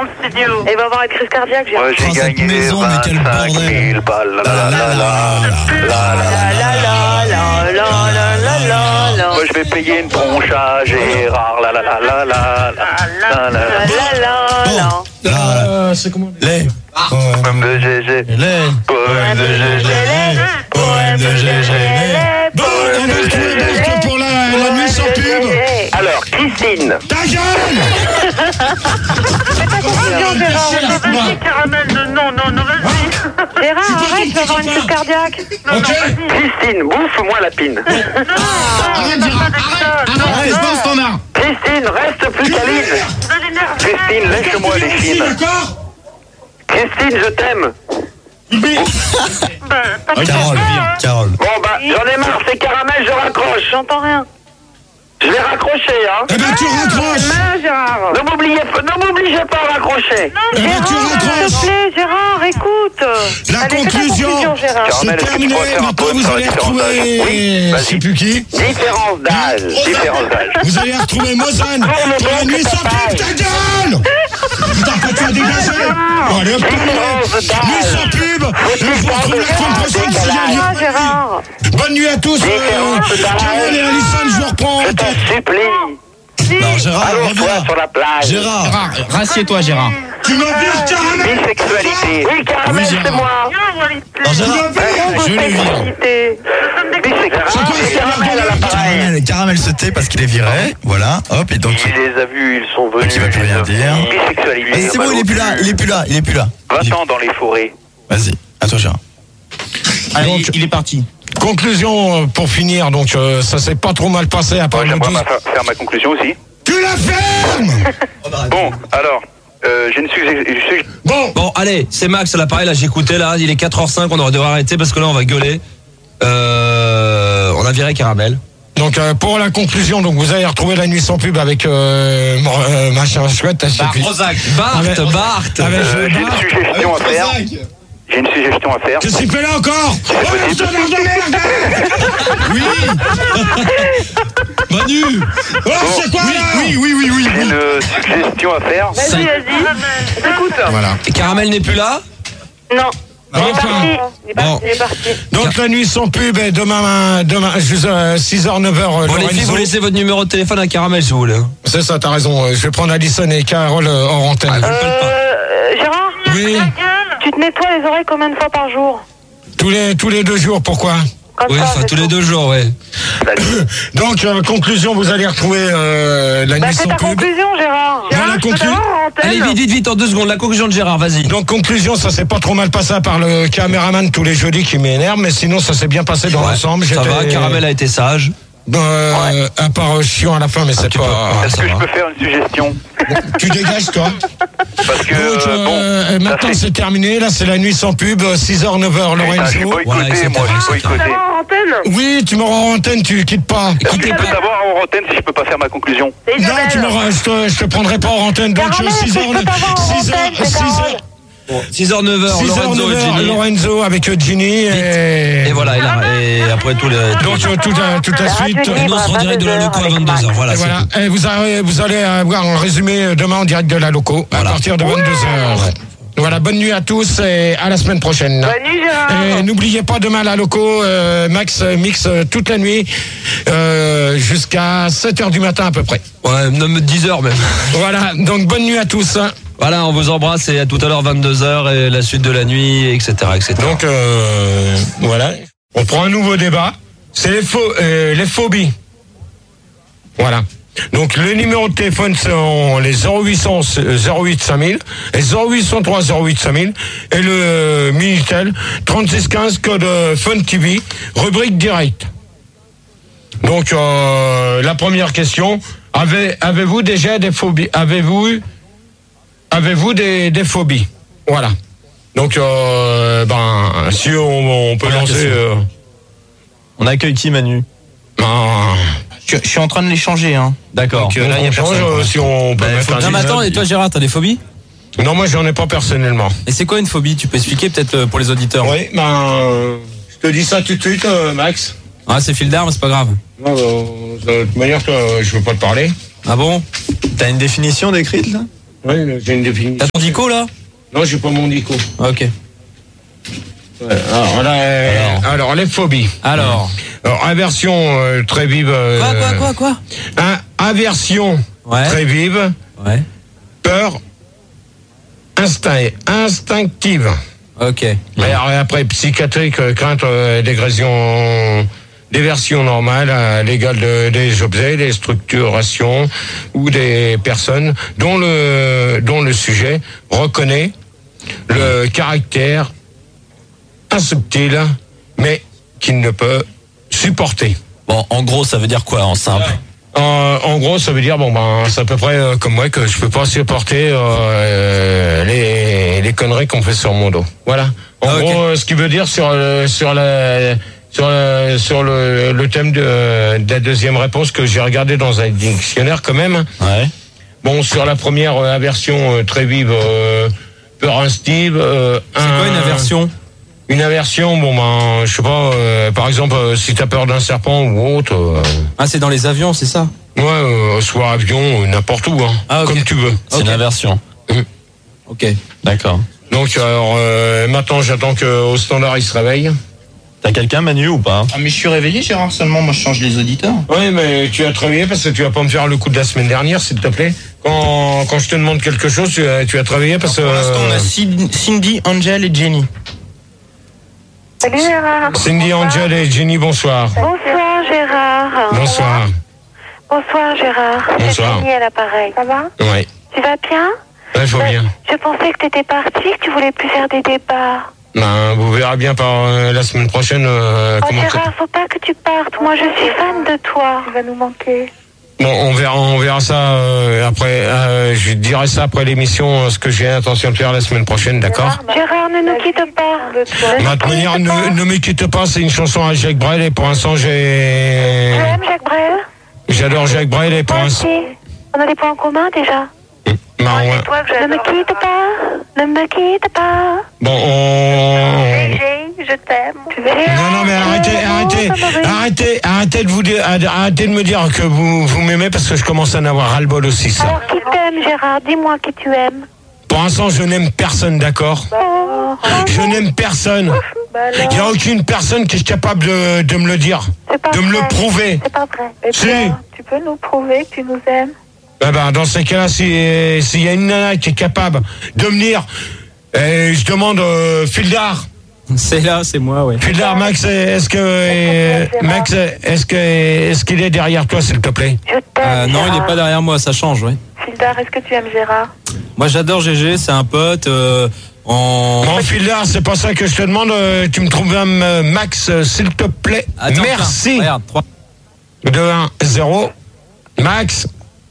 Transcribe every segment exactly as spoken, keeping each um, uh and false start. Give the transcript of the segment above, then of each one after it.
dans le studio. Et va avoir une crise cardiaque, Gérard. Moi j'ai Oh, cette gagné maison, mais quel vingt-cinq bordel. mille balles. La la la la la la la la la. La la la la la la la. Moi je vais payer une tronche à Gérard. La la la la la la la la la. La la la. Là, c'est comment les Poème de G G. les Poème de G G. poèmes de G G. Bon, on va retrouver Berthe pour la, la nuit sans pub. Alors, Christine. Ta gueule. Conclusion, Gérard. Vas-y, caramel de non, non, non, vas-y. Gérard, arrête, tu vas avoir une crise cardiaque. Non, Ok. non, vas-y. Christine, bouffe-moi la pine. Arrête, Gérard, arrête. Arrête, reste standard. Christine, reste plus câline. Ne l'énerve pas. Christine, lèche-moi les Merci, chines. d'accord. Christine, je t'aime. Bah, pas de Carole, ça. Carole. Bon bah, j'en ai marre, c'est caramel, je raccroche. J'entends rien. Je vais raccrocher, hein. Eh ben, tu raccroches. Non, Gérard. Ne m'oubliez pas, ne m'obligez pas à raccrocher. Eh ben, tu Gérard, s'il te raccroches. plaît, Gérard, écoute. La Allez, fais ta conclusion. conclusion, Gérard. Caramel, C'est est-ce que tu terminé. pourrais faire un Maintenant, poème vous sur la allez différence d'âge? retrouver. Oui, Je vas-y. sais plus qui. Différence d'âge, différence d'âge. Vous allez retrouver Mozane pour la nuit sans pub. Ta gueule. Putain, quand tu as dégagé. Bon, allez, hop, terminé. Nuit sans pub. Et on vous retrouve la semaine prochaine s'il y a lieu. Ah, Gérard. Bonne nuit à tous. euh, Carole et Alison, je vous reprends. Je t'en supplie. Non, Gérard, Allons-toi reviens. sur la plage. Gérard. Rassieds-toi, Gérard. Tu m'as vu, Caramel. Bisexualité. Oui, caramel, Oui, c'est Gérard. moi. Non, Walid, Non, Tu Gérard. m'as vu. Je le vire. Homosexualité. Bisexualité. C'est caramel à l'appareil. Caramel, Caramel se tait parce qu'il est viré. Voilà, hop, et donc. Il les a vus, ils sont venus. Donc il va plus rien dire. Bisexualité. Vas-y, c'est bon, il est plus là, il est plus là, il est plus là. Il est- Va-t'en dans les forêts. Vas-y, à toi, Gérard. Allez, Donc- il est parti. Conclusion euh, pour finir, donc euh, ça s'est pas trop mal passé à part Moi, le j'aimerais douze. ma- faire ma conclusion aussi. Tu la fermes. Bon, alors, euh, j'ai une suggestion. Bon, Bon, allez, c'est Max à l'appareil, là j'écoutais, là, il est quatre heures cinq, on aurait dû arrêter parce que là on va gueuler. Euh, on a viré Caramel. donc euh, pour la conclusion, donc vous allez retrouver la nuit sans pub avec euh, mon- euh, machin chouette. je sais plus. Rosac. Bart, Avec- Bart. Avec Euh, euh, j'ai une Bart. suggestion à faire. J'ai une suggestion à faire. Qu'est-ce qu'il fait là encore? Oh, le standard de merde. Oui Manu Oh, c'est quoi là? Oui, oui, oui, oui, J'ai oui. une suggestion à faire. Vas-y, vas-y. Écoute. Voilà. Et Caramel n'est plus là? Non. Il est Enfin. parti. Il est Bon. parti. Il est parti. Donc la nuit sans pub est demain, demain juste, euh, six heures, neuf heures. Bon les filles, vous laissez votre numéro de téléphone à Caramel si vous voulez. hein. C'est ça, t'as raison. Je vais prendre Alison et Carole euh, hors antenne. Ah, je le fais pas. Euh, Gérard, Oui, tu te nettoies les oreilles combien de fois par jour? tous les, tous les deux jours, pourquoi? Comme Oui, ça, enfin c'est tous les tout. deux jours, ouais. Donc, euh, conclusion, vous allez retrouver euh, la Bah, nuit fais sans ta pub. conclusion, Gérard. Bah, la Gérard, je peux conclu- t'avoir en antenne? Allez, vite, vite, vite, en deux secondes, la conclusion de Gérard, vas-y. Donc, conclusion, ça s'est pas trop mal passé à part le caméraman tous les jeudis qui m'énerve, mais sinon, ça s'est bien passé dans Ouais, l'ensemble. ça va, Caramel a été sage. Euh, À part euh, chiant à la fin, mais c'est petit peu, pas. ouais. Est-ce ça que je va. peux faire une suggestion? Tu dégages, toi. Parce que, Donc, euh, bon, euh, ça maintenant, fait- c'est terminé. Là, c'est la nuit sans pub. six heures, neuf heures, Putain, je suis Lorenzo. boycotté, Voilà, et cetera, moi, je suis et cetera. boycotté. T'avoir en antenne? Oui, tu m'auras en antenne, tu quittes pas. Est-ce que je Quittez peux pas. savoir en antenne si je peux pas faire ma conclusion? C'est Non, Isabelle. tu m'auras, je te, je te prendrai pas en antenne. Donc, Caramel, six est-ce que heures, je peux t'avoir en six heures, antenne, c'est six Carole heures, six heures, neuf heures, six heures, Lorenzo neuf et heures, Ginny. Lorenzo avec euh, Ginny et... Et voilà, et, là, et après tout le... Donc, euh, toute la, toute la La suite. radio Et nous on sera en direct de la loco à vingt-deux heures, voilà, Et c'est voilà. tout. Et vous, avez- vous allez avoir un résumé demain en direct de la loco Voilà. à partir de vingt-deux heures. Voilà, bonne nuit à tous et à la semaine prochaine. Bonne nuit, Gérard. Et n'oubliez pas demain la loco, euh, Max euh, mix euh, toute la nuit euh, jusqu'à sept heures du matin à peu près. Ouais, même dix heures même. Voilà, donc bonne nuit à tous. hein. Voilà, on vous embrasse et à tout à l'heure vingt-deux heures et la suite de la nuit, et cetera, et cetera. Donc euh, voilà, on prend un nouveau débat. C'est les, pho- euh, les phobies. Voilà. Donc le numéro de téléphone sont les zéro huit cents zéro huit cinq mille et zéro huit cent trois zéro huit cinq mille et le euh, Minitel trente-six quinze code euh, Fun T V rubrique direct. Donc euh, la première question, avez avez-vous déjà des phobies? Avez-vous eu avez-vous des, des phobies? Voilà. Donc euh, ben si on, on peut Première lancer question. euh, On accueille qui, Manu? ben, je, je suis en train de les changer, hein. D'accord. Donc, euh, là, il y a on change, personne. euh, si on peut Bah, mettre faut- un Non, dix- mais attends, et toi, Gérard, t'as des phobies? Non, moi j'en ai pas personnellement. Et c'est quoi une phobie? Tu peux expliquer peut-être euh, pour les auditeurs? Oui, ben euh, je te dis ça tout de suite, euh, Max. Ah, c'est fil d'armes, c'est pas grave. Non, euh, de toute manière, toi, je veux pas te parler. Ah bon? T'as une définition décrite là? Oui, j'ai une définition. T'as ton dico là? Non, j'ai pas mon dico. Ok. Ouais, alors, là, euh, alors. alors, les phobies. Alors. Alors, aversion euh, très vive. Euh, Quoi, quoi, quoi, quoi? Un, aversion Ouais. très vive. Ouais. Peur instinct, instinctive. Ok. Et alors, après, psychiatrique, euh, crainte euh, d'agression, déversion normale à l'égal de, des objets, des structurations ou des personnes dont le, dont le sujet reconnaît le caractère insubtil, mais qu'il ne peut supporter. Bon, en gros, ça veut dire quoi en simple? En, en gros, ça veut dire, bon, ben, c'est à peu près euh, comme moi que je peux pas supporter euh, les, les conneries qu'on fait sur mon dos. Voilà. En Ah, gros, okay. euh, ce qui veut dire sur le, sur la, sur le, sur le, le thème de, de la deuxième réponse que j'ai regardé dans un dictionnaire quand même. Ouais. Bon, sur la première euh, aversion euh, très vive, euh, peur instinctive. Euh, C'est quoi une aversion? Une aversion, bon ben, je sais pas, euh, par exemple, euh, si t'as peur d'un serpent ou autre. Euh, Ah, c'est dans les avions, c'est ça? ouais, euh, soit avion, euh, n'importe où, hein, Ah, ok. comme tu veux. C'est Ok. une aversion. Ok. D'accord. Donc alors euh, maintenant j'attends qu'au standard il se réveille. T'as quelqu'un, Manu, ou pas? Ah mais je suis réveillé Gérard, seulement moi je change les auditeurs. Oui, mais tu as te réveillé parce que tu vas pas me faire le coup de la semaine dernière, s'il te plaît. Quand, quand je te demande quelque chose, tu as, tu as te réveillé parce que... Pour l'instant on a Cin- Cindy, Angel et Jenny. Salut Gérard. Cindy, Angel et Jenny, bonsoir. Bonsoir Gérard. Bonsoir. Bonsoir Gérard. Bonsoir. C'est Jenny à l'appareil. Ça va? Oui, Tu vas bien? ouais, je vois bien. Je pensais que t'étais parti, que tu voulais plus faire des débats. Ben, vous verrez bien par euh, la semaine prochaine euh, Oh comment... Gérard, faut pas que tu partes. Moi je suis fan de toi. Tu vas nous manquer. Bon, on verra, on verra ça euh, après. Euh, je dirai ça après l'émission, euh, ce que j'ai l'intention de faire la semaine prochaine, d'accord? Gérard, ne nous quitte pas. De toute manière, ne, ne me quitte pas, c'est une chanson à Jacques Brel et pour l'instant Tu j'ai... aimes Jacques Brel? J'adore Jacques Brel et pour Moi l'instant... aussi. On a des points en commun déjà. Ben, on- Ne me quitte pas. Ne me quitte pas. Bon, on... Je t'aime. Non, non, mais arrêtez, arrêtez, arrêtez, arrêtez de vous dire, arrêtez de me dire que vous, vous m'aimez parce que je commence à en avoir ras-le-bol aussi, ça. Alors qui t'aime Gérard? Dis-moi qui tu aimes. Pour l'instant, je n'aime personne, d'accord? Oh. Je n'aime personne. Il n'y a aucune personne qui est capable de, de me le dire, C'est pas de me le vrai. prouver. C'est pas vrai. Si. Tu peux nous prouver que tu nous aimes? Ben, ben, dans ces cas-là, si- s'il y a une nana qui est capable de venir, et je demande euh, Fildar. C'est là, c'est moi, ouais. Fildar, Max, est-ce que euh, Max, est-ce que est-ce qu'il est derrière toi, s'il te plaît? Je t'aime. Euh, non, il Gérard. est pas derrière moi, ça change, ouais. Fildar, est-ce que tu aimes Gérard? Moi, j'adore G G, c'est un pote. Euh, en... Bon, Fildar, c'est pas ça que je te demande. euh, Tu me trouves un euh, Max, euh, s'il te plaît. Attends, Merci. tiens, regarde, trois. deux un zéro. Max.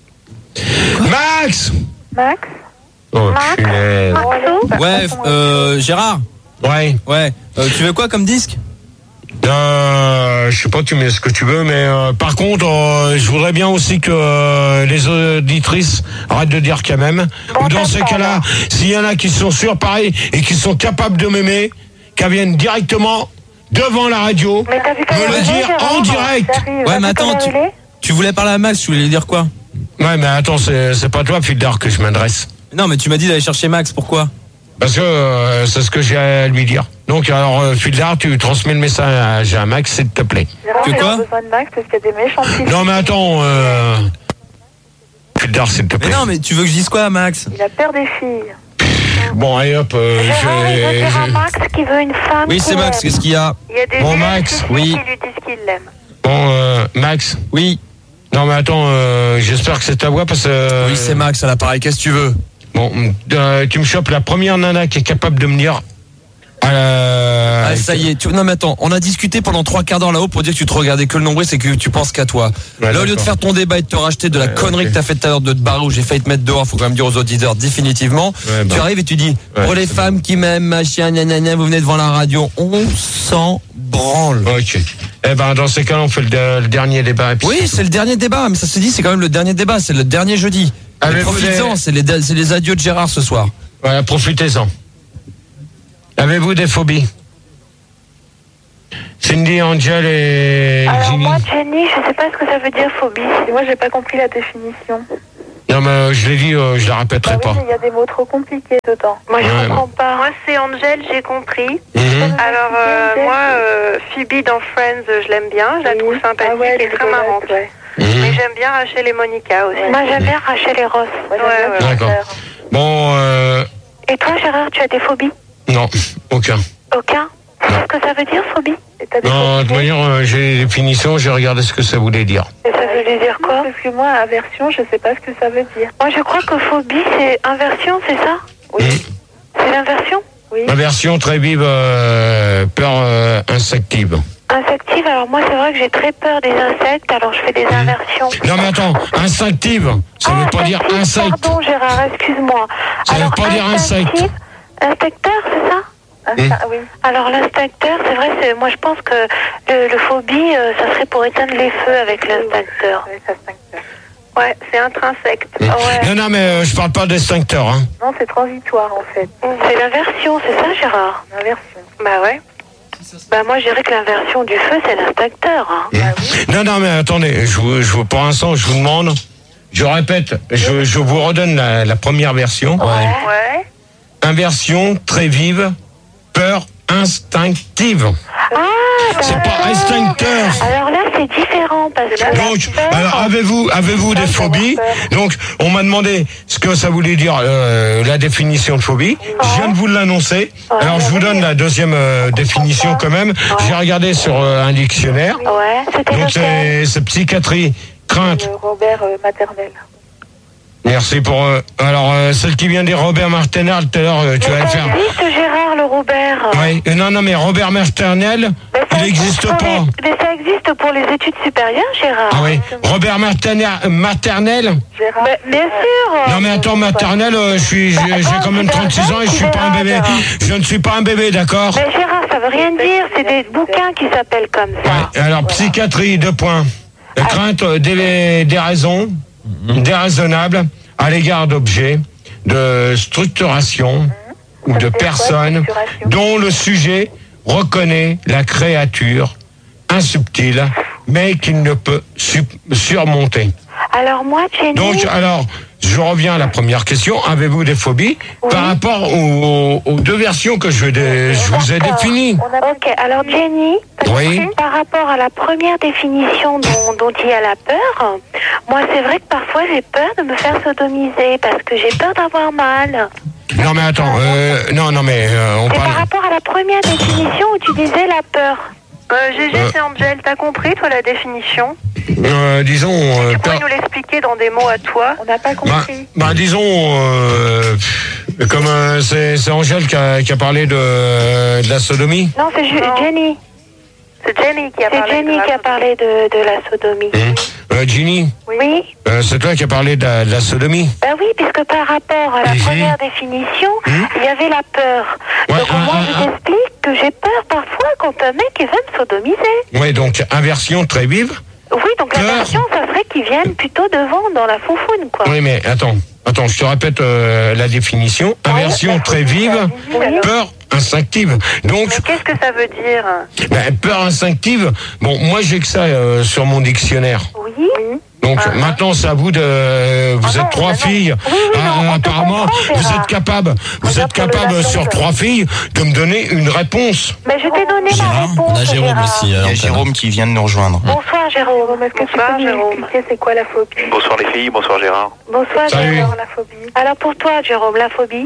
Max. Max? Oh, Max? punaise. Maxou? Ouais, euh, Gérard. Ouais. Ouais. Euh, tu veux quoi comme disque? Euh, je sais pas, tu mets ce que tu veux, mais euh, par contre, euh, je voudrais bien aussi que euh, les auditrices arrêtent de dire quand même. Bon, Ou dans ces d'accord. cas-là, s'il y en a qui sont sûrs, pareil, et qui sont capables de m'aimer, qu'elles viennent directement devant la radio, Mais t'as vu qu'elle me est le relevée, dire Gérard? en direct. J'arrive. Ouais, T'as mais vu attends, qu'elle est tu, relevée? tu voulais parler à Max, tu voulais lui dire quoi? Ouais, mais attends, c'est c'est pas toi, Fildar, que je m'adresse. Non, mais tu m'as dit d'aller chercher Max, pourquoi? Parce que euh, c'est ce que j'ai à lui dire. Donc, alors, euh, Fildar, tu transmets le message à Max, s'il te plaît. Gérard, Que il a quoi? besoin de Max parce qu'il y a des méchants filles. Non, mais attends, euh... Fildar, s'il te Mais plaît. non, mais tu veux que je dise quoi à Max? Il a peur des filles. Bon, allez hop, euh, Gérard, il veut je- dire à je- Max qui veut une femme. Oui, qu'il c'est Max, aime. qu'est-ce qu'il y a? Il y a des Bon, vieux Max, filles oui. qui lui disent qu'ils l'aiment. Bon, euh, Max. Oui. Non, mais attends, euh, j'espère que c'est ta voix parce que... euh, Oui, c'est Max à l'appareil, qu'est-ce que tu veux? Bon, euh, tu me chopes la première nana qui est capable de me dire... Euh, Ah, ça y est. Tu... Non, mais attends, on a discuté pendant trois quarts d'heure là-haut pour dire que tu te regardais que le nombril, c'est que tu penses qu'à toi. Ouais, là, au lieu de d'accord. faire ton débat et de te racheter de la Ouais, connerie ok. que t'as fait tout à l'heure de te barrer où j'ai failli te mettre dehors, faut quand même dire aux auditeurs définitivement. Ouais, bah. Tu arrives et tu dis, Ouais, pour les c'est femmes qui m'aiment, machin, nanana, vous venez devant la radio, on s'en branle. Ok. Eh ben, dans ces cas-là, on fait le, de- le dernier débat. et puis Oui, tout. c'est le dernier débat, mais ça se dit, c'est quand même le dernier débat, c'est le dernier jeudi. Et Avez-vous Profites-en, des- c'est les, c'est les adieux de Gérard ce soir. Voilà, profitez-en. Avez-vous des phobies? Cindy, Angel et Alors Ginny. moi, Jenny, je sais pas ce que ça veut dire phobie. Moi, j'ai pas compris la définition. Non, mais euh, je l'ai dit, euh, je la répéterai pas. Il y a des mots trop compliqués dedans. Moi, je Ouais, comprends pas. Moi, c'est Angel, j'ai compris. Mhm. Alors, euh, moi, euh, Phoebe dans Friends, je l'aime bien. Je la trouve sympathique Ah ouais, et très marrante. Ouais. Mhm. Mais j'aime bien Rachel et Monica aussi. Moi, j'aime bien Rachel et Ross. Ouais, ouais, ouais. D'accord. Bon, euh, Et toi, Gérard, tu as des phobies? non, aucun. Aucun? Qu'est-ce que ça veut dire, phobie? Et t'as des Non, de toute phobies? manière, euh, j'ai les définitions, j'ai regardé ce que ça voulait dire. Et ça veut dire quoi? Parce que moi, aversion, je sais pas ce que ça veut dire. Moi, je crois que phobie, c'est inversion, c'est ça? Oui. Mhm. C'est l'inversion? Oui. Inversion très vive, euh, peur euh, instinctive. Insective, alors moi, c'est vrai que j'ai très peur des insectes, alors je fais des inversions. Non, mais attends, instinctive, ça Ah, veut pas dire instinctive, insecte. Pardon, Gérard, excuse-moi. Ça veut Alors, pas dire insecte. instinctive, Inspecteur, c'est ça? Hum. Oui. Alors l'inspecteur, c'est vrai, c'est, moi je pense que le, le phobie, euh, ça serait pour éteindre les feux avec l'inspecteur. Ouais, c'est intrinsèque. Hum. Ouais. Non, non, mais euh, je parle pas d'extincteur, hein. Non, c'est transitoire en fait. C'est l'inversion, c'est ça, Gérard? L'inversion. Bah ouais. Bah moi je dirais que l'inversion du feu, c'est l'inspecteur. Hein. Hum. Non, non, mais attendez, je, vous- je, vous- pour l'instant, je vous demande, je répète, je, je vous redonne la, la première version. Ouais. Inversion très vive, peur instinctive. Ah, C'est d'accord. pas extincteur. Alors là, c'est différent parce que la Donc, peur- alors avez-vous avez-vous des phobies? Donc, on m'a demandé ce que ça voulait dire euh, la définition de phobie. Je viens de vous l'annoncer. Alors, je vous donne la deuxième euh, définition quand même. J'ai regardé sur euh, un dictionnaire. Ouais, c'était Donc, lequel? c'est c'est psychiatrie, crainte. Le Robert euh, maternel. Merci pour. euh, alors, euh, celle qui vient de dire Robert Martinel tout à l'heure, euh, tu vas Mais le ça faire. existe, Gérard, le Robert. Oui, euh, non, non, mais Robert Martinel, Mais ça il n'existe pour pas. les- Mais ça existe pour les études supérieures, Gérard. Ah oui, Robert Martinel, maternel. Gérard. Mais, bien sûr. Non mais attends, maternelle, euh, je suis, j'ai j'ai quand même trente-six ans et je suis pas un bébé. Je ne suis pas un bébé, d'accord? Mais Gérard, ça veut rien dire. C'est des bouquins qui s'appellent comme ça. Ouais, alors psychiatrie, deux points. La crainte euh, des, des raisons, déraisonnables à l'égard d'objets, de structuration ou de personnes dont le sujet reconnaît la créature insubtile, mais qu'il ne peut su- surmonter. Alors moi, Jenny... Donc, alors, je reviens à la première question. Avez-vous des phobies par rapport aux, aux deux versions que je, dé- je vous ai définies? Ok, alors Jenny, Oui. par rapport à la première définition dont, dont il y a la peur, moi c'est vrai que parfois j'ai peur de me faire sodomiser parce que j'ai peur d'avoir mal. Non, mais attends, euh, non, non, mais euh, on C'est par parle. rapport à la première définition où tu disais la peur. Euh, Gégé, Euh. c'est Angel, t'as compris, toi, la définition? Euh, disons. euh, Tu pourrais peur- nous l'expliquer dans des mots à toi? On n'a pas bah, bah, disons, euh, comme euh, c'est c'est Angèle qui a, qui a parlé de, de la sodomie. Non, c'est Ju- Non. Jenny. C'est Jenny qui a C'est parlé. Jenny de la- qui a parlé de, de la sodomie. Hum. Euh, Ginny, Oui. euh, c'est toi qui as parlé de la, de la sodomie. Ben oui, puisque par rapport à la Mhm. première définition, il y avait la peur. Ouais, Donc un- moi, un- je un- t'explique que j'ai peur parfois quand un mec il veut me sodomiser. Oui, donc inversion très vive. Oui, donc Peur. la version, ça serait qu'ils viennent plutôt devant, dans la foufoune, quoi. Oui, mais attends, attends, je te répète euh, la définition. Inversion très vive, peur instinctive. Donc, Mais qu'est-ce que ça veut dire? ben, peur instinctive, bon, moi j'ai que ça euh, sur mon dictionnaire. Oui. Donc maintenant, c'est à vous de. Vous Ah êtes non, trois bah non. filles. Oui, oui, non, Ah, on te apparemment, comprend, vous Gérard. êtes capable. Vous Regarde êtes pour le capable lapin, sur quoi. trois filles de me donner une réponse. Mais je t'ai donné ma réponse. On a Jérôme Gérard. aussi. Il y à a l'antenne. Jérôme qui vient de nous rejoindre. Bonsoir, Jérôme. Est-ce que tu Bonsoir, peux nous Jérôme. expliquer c'est quoi la phobie? Bonsoir les filles, bonsoir Gérard. Bonsoir, Salut. Jérôme, la phobie. Alors pour toi, Jérôme, la phobie,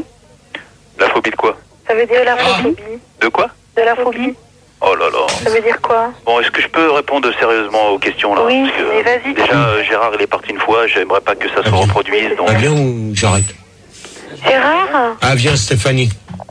La phobie de quoi? ça veut dire la phobie. De quoi? De la phobie, Oh là là. ça veut dire quoi? Bon, est-ce que je peux répondre sérieusement aux questions là? Oui, Parce que, mais vas-y. Déjà, euh, Gérard il est parti une fois, j'aimerais pas que ça se reproduise. Donc, Ah, viens ou j'arrête? Gérard? Ah, viens, Stéphanie.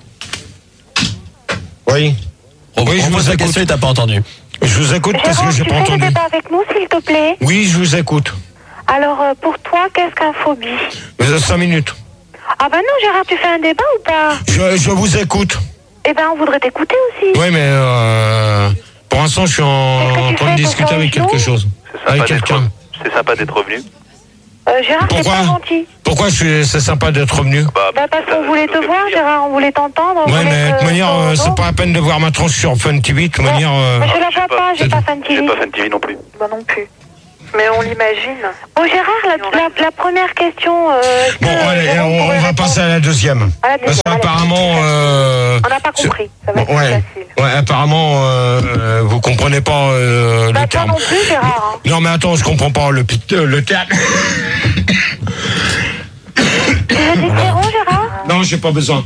Oui. Oui, je On pose vous la écoute. question et t'as pas entendu. Je vous écoute parce que Jérôme, j'ai tu pas fais le entendu. débat avec nous, s'il te plaît? Oui, je vous écoute. Alors, euh, pour toi, qu'est-ce qu'un phobie? Vous avez cinq minutes. Ah ben non, Gérard, tu fais un débat ou pas? Je, je vous écoute. Eh ben, on voudrait t'écouter aussi. Oui, mais euh, pour l'instant, je suis en, Qu'est-ce que en tu train de fais, discuter pour avec faire un quelque show chose. c'est Avec sympa d'être quelqu'un. c'est sympa d'être revenu. Euh, Gérard, c'est Pourquoi pas gentil. Pourquoi je suis, c'est sympa d'être revenu? Bah, Bah parce ça- qu'on voulait ça te fait voir, plaisir. Gérard, on voulait t'entendre. on Ouais, voulait mais de que- toute manière, euh, non c'est pas la peine de voir ma tronche sur Fun T V. De toute manière, euh, Mais je la J'ai vois pas- pas, j'ai c'est pas tout. Fan T J'ai V. pas Fan T V non plus. Bah non plus. Mais on l'imagine. Oh Gérard, la, la, la première question... Euh, Bon, allez, on, on va passer à la deuxième. À la deuxième, Parce allez. qu'apparemment... Euh, On n'a pas compris, ça va être ouais, plus facile. ouais, apparemment, euh, euh, vous comprenez pas euh, Bah le toi terme. non plus Gérard. Hein. Non, mais attends, je comprends pas le, pit- euh, le terme. Tu veux des sirop Gérard? Non, j'ai pas besoin.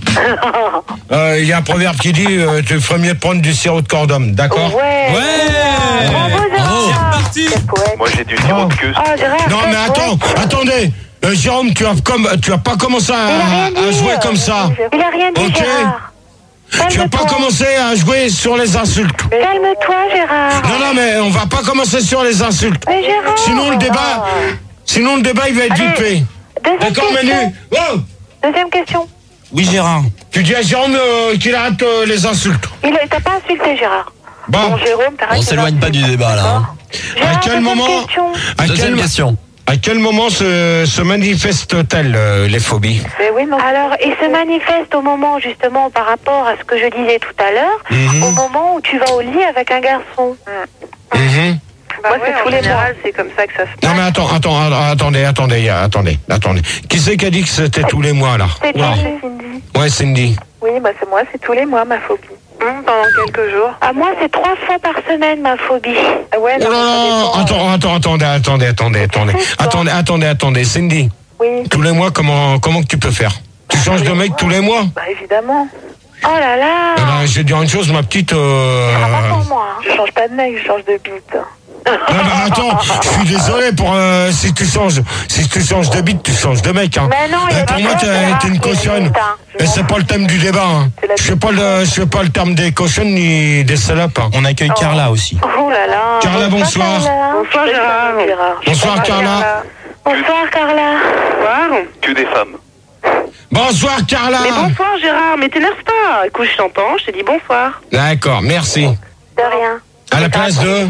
Il euh, y a un proverbe qui dit euh, tu ferais mieux de prendre du sirop de cordum, d'accord? Ouais. Ouais. Bravo Gérard. C'est parti. Quel poète. Moi j'ai du sirop de queue. Oh Gérard. Non, quel mais attends, poète. attendez. Euh, Jérôme, tu as, comme, tu as pas commencé Il a rien à, dit. à jouer comme ça. Il a rien dit Ok. Gérard. Tu as pas Calme-toi. commencé à jouer sur les insultes. Calme-toi Gérard. Non, non, mais on va pas commencer sur les insultes. Mais Gérard. Sinon le débat, sinon le débat il va être Allez. vite fait. Deuxième D'accord, question. Manu? Oh, Deuxième question. Oui, Gérard. tu dis à Jérôme euh, qu'il arrête euh, les insultes. Il a- t'a pas insulté Gérard. Bon, Jérôme, t'arrêtes. On s'éloigne pas du débat là. Hein. Gérard, à quel deuxième moment, question. à Deuxième quel, question. à quel moment se, se manifestent-elles euh, les phobies? Mais oui, mais Alors, il se manifeste au moment, justement, par rapport à ce que je disais tout à l'heure, Mhm. au moment où tu vas au lit avec un garçon. Mhm. bah Moi, ouais, c'est tous en les général, c'est comme ça que ça se passe. Non mais attends, attends, a- attendez, attendez, attendez, attendez. Qui c'est qui a dit que c'était tous les mois là? C'est Oula. Jenny. Ouais, Cindy. Oui, bah c'est moi, c'est tous les mois ma phobie. Hum, pendant quelques jours. À moi, c'est trois fois par semaine, ma phobie. Ah ouais, Oh là là, attends, attends, attendez, attendez, attendez, attendez, attendez, attendez, attendez, Cindy. Oui, Tous les mois, comment, comment que tu peux faire? Tu changes de mec tous les mois? bah évidemment. Oh là là. Eh ben, je vais te dire une chose, ma petite. Euh... Ça va pas pour moi. hein. Je change pas de mec, je change de bite. Non, mais attends, je suis désolé pour euh, si tu changes, si tu changes de bite, tu changes de mec. Hein. Mais non, il y a Eh, pour des moi, choses, t'es Gérard, t'es une qui cochonne. existent, hein. Et c'est pas le thème du débat. Hein. C'est la Je fais pas le, je fais pas le terme des cochonnes ni des salopes. Hein. On accueille Carla aussi. Oh là là. Carla, bonsoir. Carla. Bonsoir Gérard. Bonsoir Carla. Bonsoir, Carla. Bonsoir. Que des femmes. Bonsoir Carla. Mais bonsoir Gérard, mais t'énerve pas. Écoute, je t'entends, je te dis bonsoir. D'accord, merci. De rien. À la place de,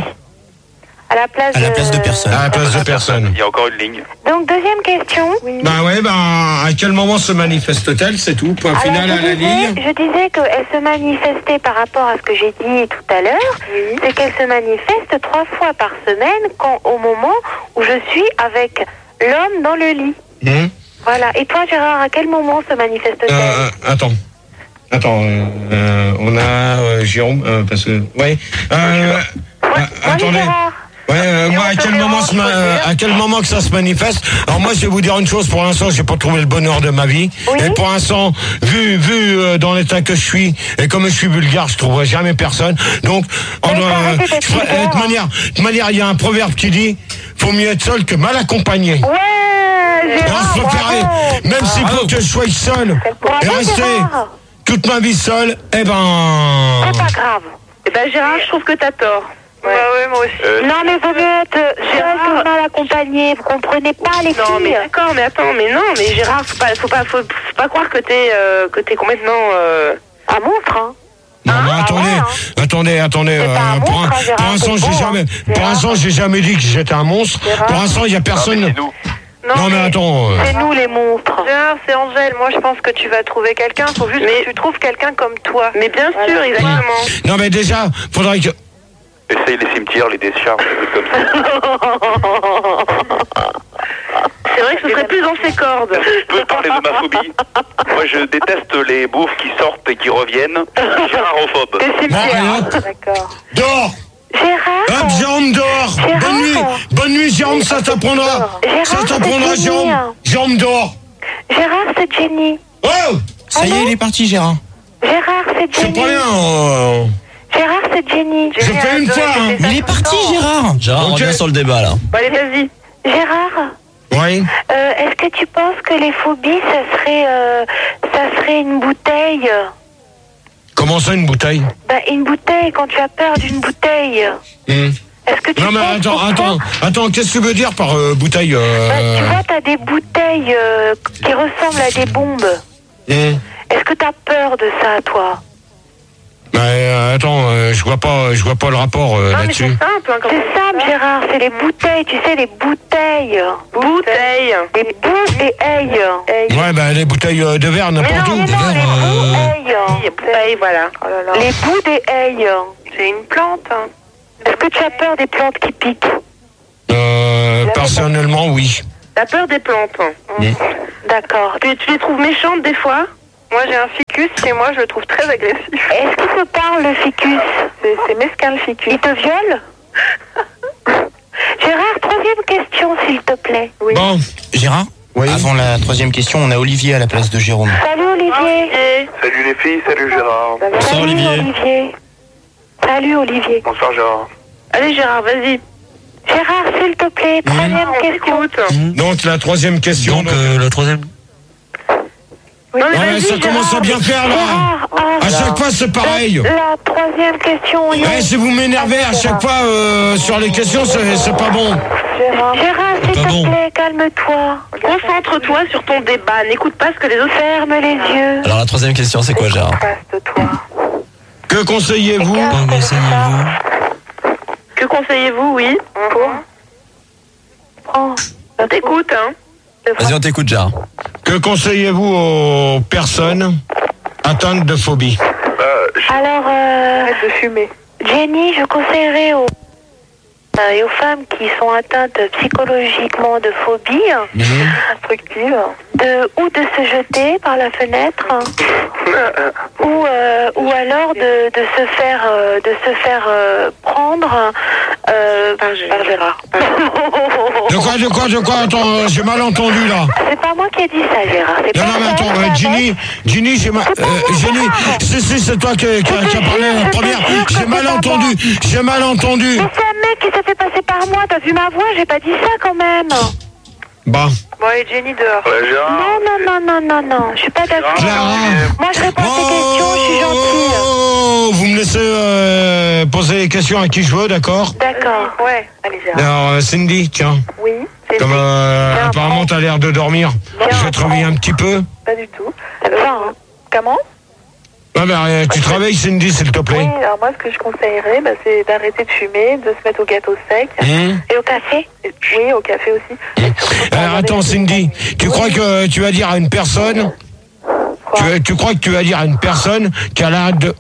À la place, À la place de personne. à la place de personne. Il y a encore une ligne. Donc, deuxième question. Ben ouais, ben à quel moment se manifeste-t-elle, c'est tout. Point Alors, final je à la disais, ligne. je disais qu'elle se manifestait par rapport à ce que j'ai dit tout à l'heure. C'est qu'elle se manifeste trois fois par semaine quand, au moment où je suis avec l'homme dans le lit. Hum. Voilà. Et toi, Gérard, à quel moment se manifeste-t-elle? Euh, euh, attends. Attends, euh, euh, on a euh, Jérôme, euh, parce que... Ouais. Euh, euh, Salut, attendez. Gérard. Ouais, euh, moi, à quel moment, se ma- euh, à quel moment que ça se manifeste? Alors moi, je vais vous dire une chose. Pour l'instant, j'ai pas trouvé le bonheur de ma vie. Oui. Et pour l'instant, vu, vu euh, dans l'état que je suis, et comme je suis vulgaire, je trouverai jamais personne. Donc, en, Mais faut arrêter d'être je ferai- vulgaire. de manière, de manière, il y a un proverbe qui dit, faut mieux être seul que mal accompagné. Ouais, Et on Gérard, se préparer, bravo. même s'il faut que je sois seul Bravo, et rester Gérard. toute ma vie seul, eh ben. C'est pas grave. Eh ben Gérard, je trouve que t'as tort. Ouais, ouais, moi aussi. Euh, Non, mais vaut mieux être seul que mal accompagné. Vous comprenez pas, les Non, mais filles. d'accord, mais attends, mais non, mais Gérard, faut pas, faut pas, faut, faut pas croire que t'es, euh, que t'es complètement. Euh... Un monstre, hein. Non, mais Ah, attendez, ouais, hein. attendez, attendez. C'est pas un euh, pour monstre, hein, Gérard, pour l'instant, c'est j'ai beau, jamais, hein. pour Gérard. l'instant, j'ai jamais dit que j'étais un monstre. Gérard. Pour l'instant, il y a ah, mais personne. c'est nous. Non, mais attends. euh, C'est nous, les monstres. Gérard, c'est Angèle. Moi, je pense que tu vas trouver quelqu'un. Faut juste que tu trouves quelqu'un comme toi. Mais bien sûr, exactement. Non, mais déjà, faudrait que. Essaye les cimetières, les décharges, des trucs comme ça. C'est vrai que ce serait plus dans ses cordes. Je peux parler de ma phobie. Moi, je déteste les bouffes qui sortent et qui reviennent. Gérarophobe. Des Bon, allez, cimetières. hop, D'accord. dehors. Gérard. Hop, Jérôme, dehors. Gérard. Bonne nuit. Bonne nuit, Jérôme, ça t'apprendra. Gérard, Ça t'apprendra, c'est Jérôme. fini. Jérôme, dehors. Gérard, c'est Jenny. Oh, Ça y est, il est parti, Gérard. Gérard, c'est c'est Jenny. pas rien. euh, Gérard, c'est Jenny. J'ai fait une fois, hein. Il est parti, Gérard. Gérard, on Ok. revient sur le débat là. Bon, allez, vas-y. Gérard, Oui. euh, est-ce que tu penses que les phobies, ça serait, euh, ça serait une bouteille? Comment ça, une bouteille? Bah, une bouteille, quand tu as peur d'une bouteille. Hmm. Est-ce que tu Non, mais penses attends, pourquoi attends, attends, qu'est-ce que tu veux dire par euh, bouteille Bah, euh... tu vois, t'as des bouteilles euh, qui ressemblent à des bombes. hmm. Est-ce que t'as peur de ça, toi? Bah, euh, attends, euh, je vois pas, je vois pas le rapport euh, Non, mais là-dessus. c'est simple, hein, quand C'est simple, Gérard, c'est les bouteilles, tu sais, les bouteilles. Bouteille. Les bouteilles. Ouais, bah les bouteilles euh, de verre Mais n'importe non, où. mais non, les bouteilles. Bouteille, voilà. Oh là là. Les bouts des haies. C'est une plante. Hein. Est-ce que tu as peur des plantes qui piquent? Euh, personnellement, oui. T'as peur des plantes. Mmh. D'accord. Tu, tu les trouves méchantes des fois? Moi j'ai un ficus chez moi, je le trouve très agressif. Est-ce qu'il te parle le ficus? C'est, c'est mesquin le ficus. Il te viole? Gérard, troisième question s'il te plaît. Oui. Bon, Gérard, oui. avant la troisième question, on a Olivier à la place de Jérôme. Salut Olivier. Salut les filles, salut Gérard. Salut Olivier. Olivier. Salut Olivier. Bonsoir Gérard. Allez Gérard, vas-y. Gérard, s'il te plaît, troisième On question. t'écoute. donc la troisième question. Donc, euh, la troisième. Oui. Non, mais Ouais, vas-y, ça Gérard. commence à bien faire là. Gérard, ah, À chaque fois c'est pareil. la troisième question. il y a- Ouais, si vous m'énervez à chaque fois euh, sur les questions, c'est, c'est pas bon. Gérard. Gérard, s'il Pas te bon. plaît, calme-toi. Concentre-toi sur ton débat, n'écoute pas ce que les autres font. Ferme les yeux. Alors, la troisième question, c'est quoi, Gérard? Reste-toi. Que conseillez-vous? Écarte enseignez-vous. ça. Que conseillez-vous, oui? Pour Prends. On t'écoute, hein. Vas-y, on t'écoute, Gérard. Que conseillez-vous aux personnes atteintes de phobie? Alors, euh, Arrête de fumer. Jenny, je conseillerais aux, euh, et aux femmes qui sont atteintes psychologiquement de phobie Instructive. de, ou de se jeter par la fenêtre ou, euh, ou alors de, de se faire, euh, de se faire euh, prendre euh, Par Gérard. De quoi, de quoi, de quoi? Attends, euh, j'ai mal entendu là. C'est pas moi qui ai dit ça, Gérard. C'est Non, pas non, mais ça, attends, c'est euh, un Ginny, mec. Ginny, j'ai mal. C'est pas moi, Ginny, Gérard. si, si, c'est toi qui, qui, qui, qui a parlé jure, la je première. te jure que J'ai c'est mal pas entendu, moi. j'ai mal entendu. Mais c'est un mec qui s'est fait passer par moi. T'as vu ma voix? J'ai pas dit ça quand même. Bah, Bon, allez, Jenny dehors. Ouais Gérard. Non, non, non, non, non, non. Je suis pas d'accord. Clara. Moi, je réponds à tes questions. Je suis gentille. Oh, vous me laissez euh, poser les questions à qui je veux, d'accord? D'accord. Ouais. Allez, Gérard. Alors, euh, Cindy, tiens, Oui. C'est comme euh, Tiens, apparemment prends. t'as l'air de dormir, je vais te réveiller un petit peu. Pas du tout. Ça va, hein. Comment? Ah bah, euh, tu te réveilles, Cindy, s'il te plaît. Oui, alors moi, ce que je conseillerais, bah, c'est d'arrêter de fumer, de se mettre au gâteau sec. Hum. Et au café? Et- oui, au café aussi. Et surtout, pas Alors regarder attends, les Cindy, tu Oui. crois que tu vas dire à une personne, Quoi tu, tu crois que tu vas dire à une personne qu'elle a de...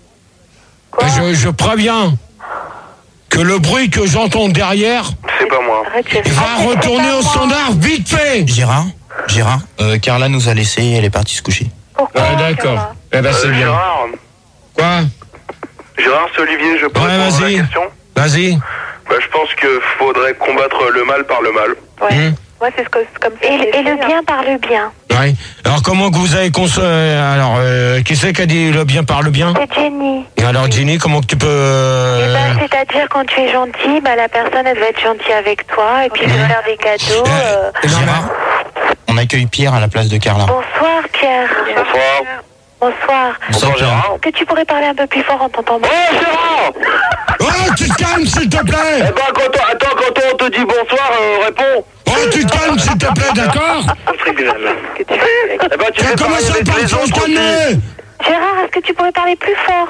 Quoi Je, je préviens que le bruit que j'entends derrière C'est pas moi. Arrête, c'est va retourner au standard vite fait. Gérard, Gérard, euh, Carla nous a laissé, elle est partie se coucher. Pourquoi? Ah, d'accord. Eh ben c'est Euh, bien. Gérard. Quoi? Gérard, c'est Olivier, je peux Ouais, répondre à vas-y. la question. Vas-y. Bah, je pense qu'il faudrait combattre le mal par le mal. Ouais. Hum. Moi, c'est ce que, c'est comme ça. Et, que j'ai et le fait, hein. bien par le bien. Ouais. Alors comment que vous avez cons... euh, alors euh, qui c'est qui a dit le bien par le bien? C'est Jenny. Et alors Ginny, comment que tu peux euh, Eh ben, c'est-à-dire quand tu es gentil, bah, la personne elle va être gentille avec toi et puis elle va faire des cadeaux. euh. euh, non, Gérard, on accueille Pierre à la place de Carla. Bonsoir Pierre. Bonsoir. Bonsoir. Bonsoir Gérard. Que tu pourrais parler un peu plus fort, on t'entend Oh mal. Gérard. Oh, tu te calmes s'il te Eh plaît. ben quand on, attends, quand on te dit bonsoir, euh, réponds. Oh, tu te calmes s'il te plaît, d'accord? Que tu fais avec- Eh ben tu Tu fais commences parler à avec parler les sans se autres aussi. calmer. Gérard, est-ce que tu pourrais parler plus fort?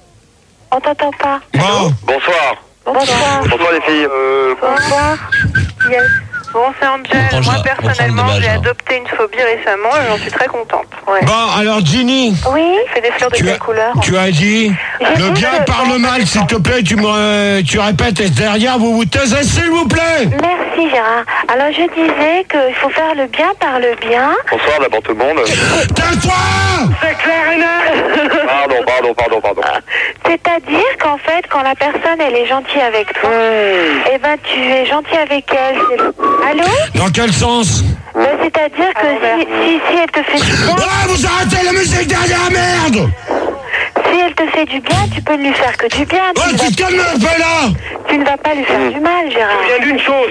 On t'entend pas. Bon, Bonsoir. Bonsoir. Bonsoir les filles. Euh, Bonsoir. Yes. Bon, c'est Angel. Reprends le Moi, débat, reprends le personnellement, débat, j'ai Gérard. adopté une phobie récemment et j'en suis très contente. Ouais. bon, alors Ginny, Oui. Fais des fleurs de tu quelle as, couleur? tu as dit le bien par le mal, s'il te plaît, tu me, euh, tu répètes et derrière vous vous taisez, s'il vous plaît. Merci Gérard. Alors je disais qu'il faut faire le bien par le bien. bonsoir d'abord tout le monde. Tais-toi. C'est clair et net. Pardon, pardon, pardon, pardon. C'est-à-dire qu'en fait, quand la personne elle est gentille avec toi, eh ben tu es gentil avec elle. C'est- Allô? Dans quel sens? Ben, c'est-à-dire que si, si, si elle te fait du bien, Ah, vous arrêtez la musique derrière, merde. si elle te fait du bien, tu peux ne lui faire que du bien. Oh, Tu, ne tu vas, te calmes un peu là. tu ne vas pas lui faire du mal, Gérard. Il y a d'une chose.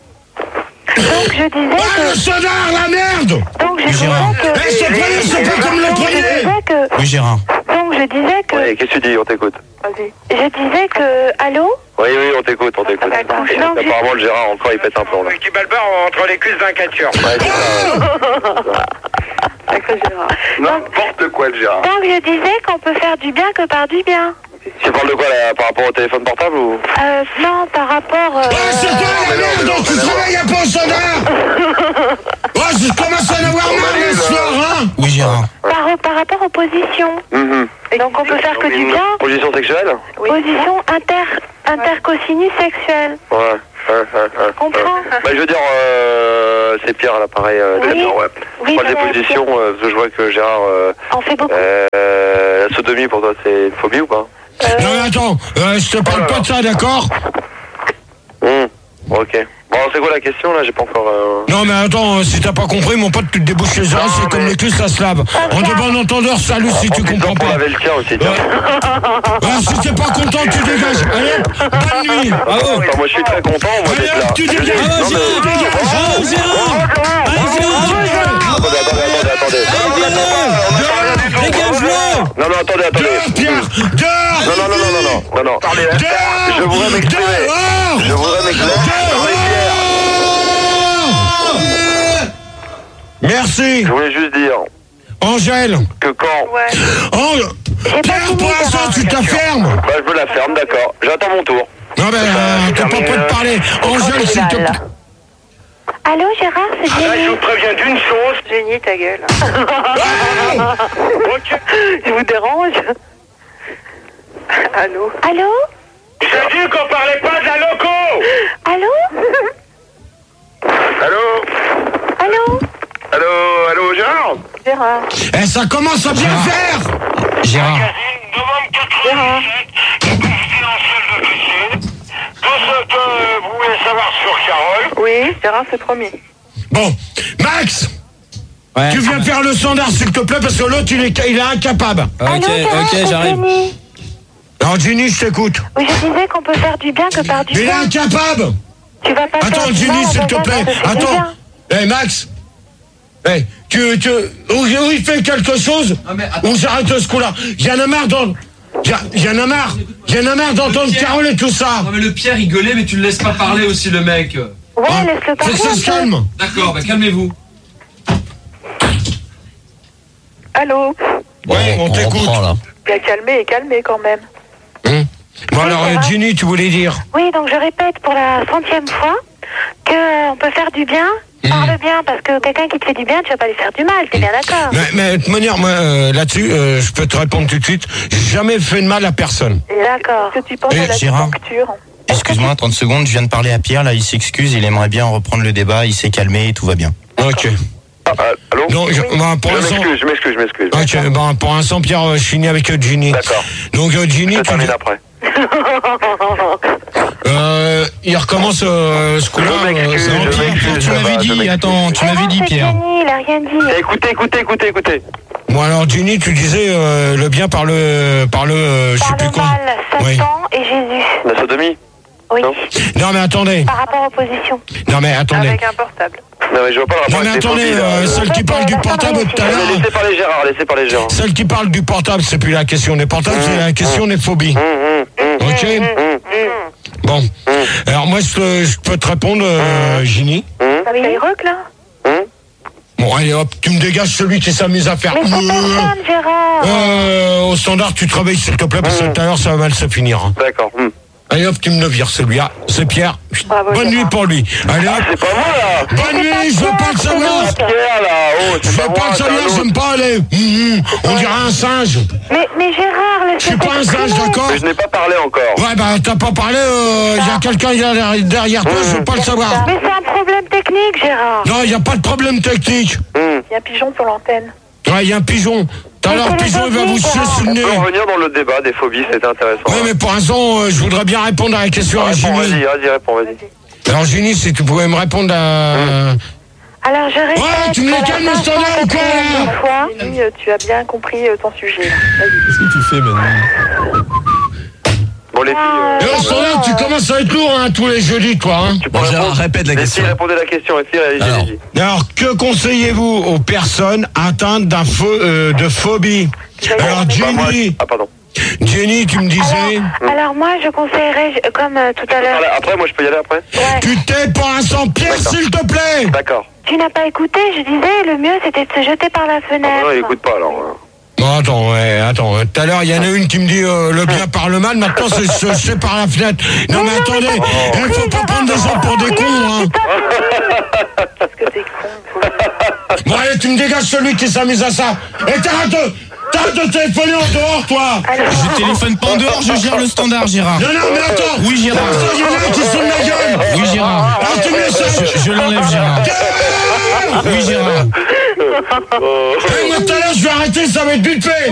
Donc je disais Ah, le que, sonar, la merde. donc je disais Gérard. que, Eh, c'est pas, c'est pas comme le donc je premier. disais que, Oui, Gérard. donc je disais que, Ouais, qu'est-ce que tu dis? On t'écoute. Vas-y. je disais que, allô? Oui, oui, on t'écoute, on t'écoute. D'accord. Donc, je- Apparemment le Gérard encore il pète un plomb là. Qui balbare entre les cuisses d'un catcheur. Ouais, c'est ça. Sacré Gérard. N'importe quoi le Gérard. Donc je disais qu'on peut faire du bien que par du bien. Tu parles de quoi là, par rapport au téléphone portable ou? Euh, non, par rapport... Euh, Oh, c'est toi la merde, donc tu te réveilles un peu au sonar. Oh, je commence à en avoir marre le soir, hein. Oui, Gérard. par, par rapport aux positions. Mhm. Donc on peut faire que du Une bien. Position sexuelle? Oui. Position inter, intercosinus sexuelle. Ouais. Comprends. Bah, je veux dire, euh, c'est Pierre à l'appareil. Euh, Oui. d'accord, ouais. Oui, Prends des bien positions, euh, parce que je vois que Gérard... Euh, On fait beaucoup. euh, la sodomie, pour toi, c'est une phobie ou pas? Non mais attends, euh, je te parle pas de ça, d'accord? Hum, bon, ok. Bon, c'est quoi la question, là? J'ai pas encore... Euh... Non mais attends, euh, si t'as pas compris, mon pote, tu te débouches les oreilles, c'est mais- comme le cul, ça se lave. En de bon entendeur, salut si tu comprends On pas. laver le tien aussi, tiens. Alors si t'es pas content, tu dégages. Allez hop, bonne nuit. Bravo. Enfin, moi, je suis très content, moi, Allez d'être là. hop, tu dégages. Bravo, Non, mais- Gérard. Bravo, Gérard. Allez, Gérard. Attendez, attendez, attendez, attendez. Dégage-le. Non, non, attendez, attendez. Dehors, Pierre, dehors. Non, non, non, non, non, non, non, non. Dehors. Je voudrais m'exprimer. Dehors. Je voudrais m'exprimer. Merci. Je voulais juste dire Angèle. que quand... Ouais. Oh, Pierre, pour l'instant, tu te fermes. Bah, je me la ferme, d'accord. J'attends mon tour. Non, mais euh, t'as pas prêt de parler. Angèle, s'il te plaît. Allô, Gérard, c'est Ah, je Jenny. vous préviens d'une chose. Génie, ta gueule. Ok. Je vous dérange? Allô? Allô? J'ai dit qu'on parlait pas de la loco. Allô? Allô? Allô? Allô? Allô, Gérard? Gérard. Eh, ça commence à bien faire. Gérard. Gérard. Tout ce que vous voulez savoir sur Carole. Oui, Gérard, c'est promis. Bon, Max, Ouais. tu viens faire le standard, s'il te plaît, parce que l'autre, il est, il est incapable. Ok, Allô, Gérard, ok, c'est j'arrive. Jenny. Alors, Ginny, je t'écoute. Oui, je disais qu'on peut faire du bien que par du Mais il est bien. incapable. Tu vas pas Attends, faire du Ginny, mal, s'il on te va plaît. faire du Attends. bien. Eh, Max. Eh, tu, tu, où, où il fait quelque chose, on s'arrête ce coup-là. Y'en a marre d'en- Y'en y'en a marre. Y'en a marre d'entendre Carole et tout ça. Non mais le Pierre il gueulait mais tu le laisses pas parler aussi le mec. Ouais, Hein, laisse-le faut parler. que ça se un peu. calme. D'accord, bah calmez-vous. Allô? Ouais, on t'écoute. reprend, là. Bien calmé et calmé quand même. Hein Bon, alors, ça euh, va. Ginny, tu voulais dire? Oui, donc je répète pour la centième fois que euh, on peut faire du bien, parle bien, parce que quelqu'un qui te fait du bien, tu vas pas lui faire du mal, t'es bien d'accord? Mais, mais de toute manière, moi, euh, là-dessus, euh, je peux te répondre tout de suite. J'ai jamais fait de mal à personne. D'accord. Qu'est-ce que tu penses Eh, de la Gérard. conjoncture? Excuse-moi, trente secondes, je viens de parler à Pierre, là, il s'excuse, il aimerait bien reprendre le débat, il s'est calmé, tout va bien. Ok. Ah, ah, allô? Donc, je, bah, pour Je l'instant... m'excuse, je m'excuse, je m'excuse. Ok, bah, pour l'instant, Pierre, euh, je finis avec euh, Ginny. D'accord. Donc, euh, Ginny, Je tu, termine après. euh, il recommence euh, ce coup-là. Je m'excuse, euh, c'est je un Pierre. m'excuse. Tu ça m'avais va, je dit, m'excuse. attends, tu m'avais dit, C'est Pierre. Jenny, il a rien dit. Eh, Écoutez, écoutez, écoutez, écoutez. Bon, alors, Ginny, tu disais euh, le bien par le... Par le euh, je sais Par plus le quoi. mal, Oui. Satan et Jésus. La sodomie? Oui. Non. Non, mais attendez. Par rapport aux positions. Non, mais attendez. Avec un portable. Non, mais je vois pas le rapport Non, mais avec les attendez, phobies, là. euh, celle qui parle du portable tout à Mais l'heure... laissez parler Gérard, laissez parler Gérard. Celle qui parle du portable, c'est plus la question des portables, c'est la question des phobies. Hum, hum, hum, Ok? hum, Bon. Alors, moi, je, te- je peux te répondre, euh, Ginny. hum, Ça Skyrock, là? hum. Bon, allez, hop, tu me dégages celui qui s'amuse à faire... Mais c'est personne, Gérard. Euh, au standard, tu te réveilles, s'il te plaît, parce que tout à l'heure, ça va mal se finir. hein. D'accord. hum. Allez, hop, tu me le vires, celui-là. C'est Pierre. Bravo, Bonne Gérard. nuit pour lui. Allez, hop. C'est pas moi, là. Bonne nuit, je veux pas le savoir. Pierre, là. Oh, Je c'est veux pas pas moi, le c'est un savoir, autre. j'aime pas aller. Hum, hum, on dirait un singe. Mais, mais Gérard, laisse-le Je suis pas un singe, s'exprimer. d'accord? Mais je n'ai pas parlé encore. Ouais, bah, t'as pas parlé, il y a quelqu'un derrière- derrière toi, je veux pas le savoir. Mais c'est un problème technique, Gérard. Non, il y a pas de problème technique. Hum. Il y a un pigeon sur l'antenne. Ouais, il y a un pigeon. Tout à Mais l'heure, le c'est les pigeon, il va phobies, vous chier Gérard. sur le On nez. peut revenir dans le débat des phobies, c'était intéressant. Ouais, mais pour l'instant, euh, je voudrais bien répondre à la question à Réponds, Ginny. vas-y, vas-y, réponds, vas-y. Alors, Ginny, si tu pouvais me répondre à... Alors je répète. Ouais, tu me pour les la calmes, le standard, ou quoi, cinquante-quatrième là fois. Jenny, euh, tu as bien compris euh, ton sujet. là. Vas-y. Qu'est-ce que tu fais maintenant? Bon, les filles, Ah, Et euh, au standard, tu commences à être lourd, hein, tous les jeudis, toi, hein. tu peux Bon, Gérard, répondre. répète la Les question. filles, répondez à la question. Les filles, allez, Alors. allez-y. Alors, que conseillez-vous aux personnes atteintes d'un pho- euh, de phobie? Alors, Bah, moi, Jenny, ah, pardon. Jenny, tu me disais... Alors, alors moi je conseillerais, je- comme euh, tout à l'heure, Allez, Après, moi, je peux y aller après? ouais, Tu t'es pour l'instant, Pierre, D'accord. s'il te plaît. D'accord. tu n'as pas écouté, je disais, le mieux c'était de se jeter par la Ah, fenêtre. non, il écoute pas, alors. Bon, attends, ouais, attends. Tout à l'heure, il y en a une qui me dit euh, le bien par le mal. Maintenant, c'est se jeter par la fenêtre. Non, mais attendez, il faut pas prendre des gens pour des cons, hein. Parce que t'es con. faut- Bon, allez, tu me dégages celui qui s'amuse à ça. Et t'arrêtes, T'arrêtes de téléphoner en dehors, toi. Je téléphone pas en dehors, je gère le standard, Gérard. Non, non, mais attends. Oui, Gérard. Attends, il y en a qui sont de ma gueule. Oui, Gérard. Alors, tu mets ça. Je, je l'enlève, Gérard. Oui, Gérard. Hey, moi, tout à l'heure, je vais arrêter, ça va être vite fait.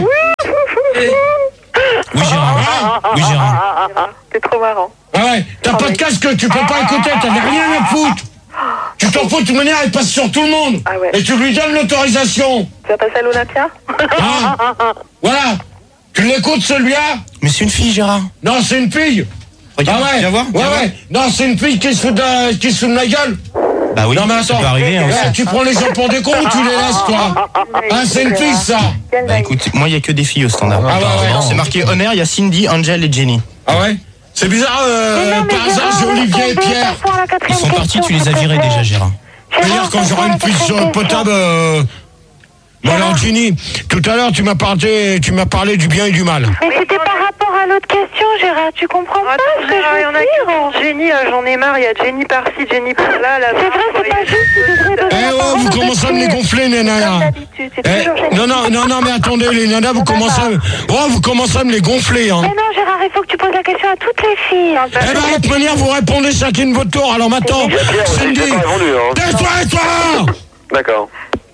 Oui, Gérard. Oui, Gérard. C'est trop marrant. Ah ouais, t'as pas de casque, tu peux pas écouter, t'as rien à foutre. Tu t'en fous, de toute manière, elle passe sur tout le monde. Ah ouais. Et tu lui donnes l'autorisation. Tu vas passer à l'Olympia? Hein? Voilà. Tu l'écoutes, celui-là? Mais c'est une fille, Gérard. Non, c'est une fille. Regarde, ah ouais. viens voir. Ouais, viens ouais. Non, c'est une fille qui se fout de, qui se fout de ma gueule. Bah oui, non, mais ça attends. peut arriver. Hein, Ouais, tu prends les gens pour des cons ou tu les laisses, toi? Ah, c'est une fille, ça. Bah écoute, moi, il y a que des filles au standard. Ah ouais, ouais. C'est marqué honneur, il y a Cindy, Angel et Jenny. Ah ouais? C'est bizarre, euh, non, mais par hasard, Gérard, j'ai Olivier et laisse tomber, Pierre. passe-moi à la quatrième Ils sont partis, question, tu les as s'il te virés plaît. déjà, Gérard. D'ailleurs, quand j'aurai une prise passe-moi à la potable, quatrième euh... Bon alors, Ginny, tout à l'heure, tu m'as parlé, tu m'as parlé du bien et du mal. Mais c'était par rapport à l'autre question, Gérard. Tu comprends pas ce que je Il y en veux a qui dire? sont Jenny, euh, j'en ai marre, il y a Jenny par-ci, Jenny par-là. là C'est vrai, c'est pas juste. Tu devrais donner Eh la oh, parole vous aux commencez à me les filles. gonfler, les Comme nanas. d'habitude, c'est Eh, toujours Jenny. non, non, non, non, mais attendez, les nanas, vous commencez à me... Oh, vous commencez à me les gonfler, hein. Mais non, Gérard, il faut que tu poses la question à toutes les filles. Eh ben, de toute manière, vous répondez chacune votre tour. Alors maintenant, Cindy, tais-toi et toi. D'accord.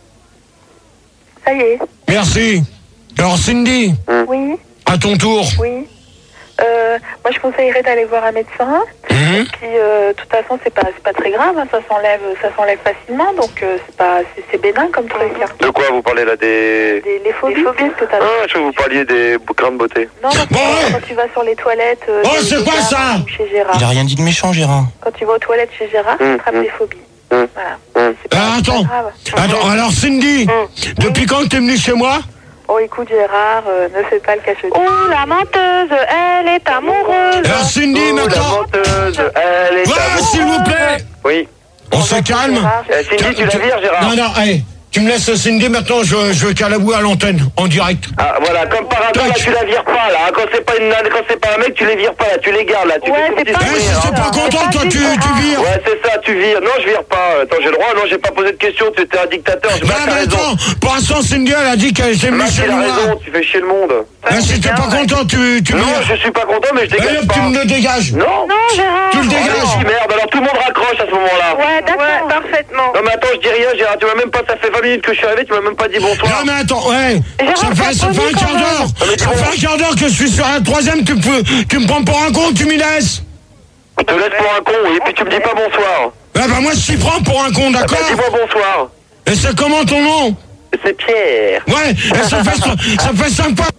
Ça y est. Merci. Alors, Cindy, Oui, à ton tour. oui. Euh, moi, je conseillerais d'aller voir un médecin. Mhm. Et puis, euh, de toute façon, c'est pas, c'est pas très grave. Hein, ça s'enlève, ça s'enlève facilement. Donc, euh, c'est pas, c'est, c'est bénin comme truc. Hein. De quoi vous parlez là des... Des, les phobies, que t'as. Ah, je crois que vous parliez des bouquins de beauté. Non, parce que Bon, ouais. quand tu vas sur les toilettes. Euh, Oh, chez c'est quoi Gérard ça? ou Chez Gérard. Il a rien dit de méchant, Gérard. Quand tu vas aux toilettes chez Gérard, tu Hum, attrapes hum. des phobies. Hum. Voilà. Hum. C'est pas, Ah, c'est pas attends. grave. Attends, alors, Cindy, depuis quand t'es venue chez moi? Oh, écoute, Gérard, euh, ne fais pas le cachotier. Oh, la menteuse, elle est amoureuse. Alors, Cindy, Oh, la maintenant... menteuse, elle est Voilà, amoureuse. s'il vous plaît. Oui. On se calme. Gérard, je- Eh, Cindy, tu la vires, Gérard? Non, non, allez. Tu me laisses Cindy, maintenant je, je veux qu'elle avoue à l'antenne, en direct. Ah, voilà, comme par hasard, là, tu la vires pas, là. Quand c'est pas une nana, quand c'est pas un mec, tu les vires pas, là. Tu les gardes, là. Tu Ouais, fais ton c'est petit pas- Eh, sourire, si hein. t'es pas content, toi, tu, tu vires. Ouais, c'est ça, tu vires. Non, je vire pas. Attends, j'ai le droit. Non, j'ai pas posé de questions. Tu étais un dictateur. Je Non, Max a mais raison. attends, pour l'instant, Cindy, elle a dit qu'elle était venue Max, chez il a moi. raison. Tu fais chier le monde. Eh, si t'es pas content, tu, tu Non, vires. je suis pas content, mais je Allez, dégage hop, tu pas. me le dégages. Non. Non, Gérard. Tu le Oh, dégages. si, merde. Alors tout le monde raccroche à ce moment-là. Ouais, d'accord. Ouais, parfaitement. Non, mais attends, je dis rien, Gérard. Tu m'as même pas. Ça fait vingt minutes que je suis arrivé. Tu m'as même pas dit bonsoir. Non, mais attends, ouais. Gérard, Ça fait, ça t'as fait un connu quart quand même. d'heure. mais Ça dis-moi. fait un quart d'heure que je suis sur la troisième, tu, peux, tu me prends pour un con, tu m'y laisses. Je te laisse pour un con. Et puis tu me dis pas bonsoir. Eh ben, moi, je t'y prends pour un con, Ah, bah, d'accord? dis-moi bonsoir. Et c'est comment ton nom? C'est Pierre. Ouais, et ça fait, ça fait cinq fois.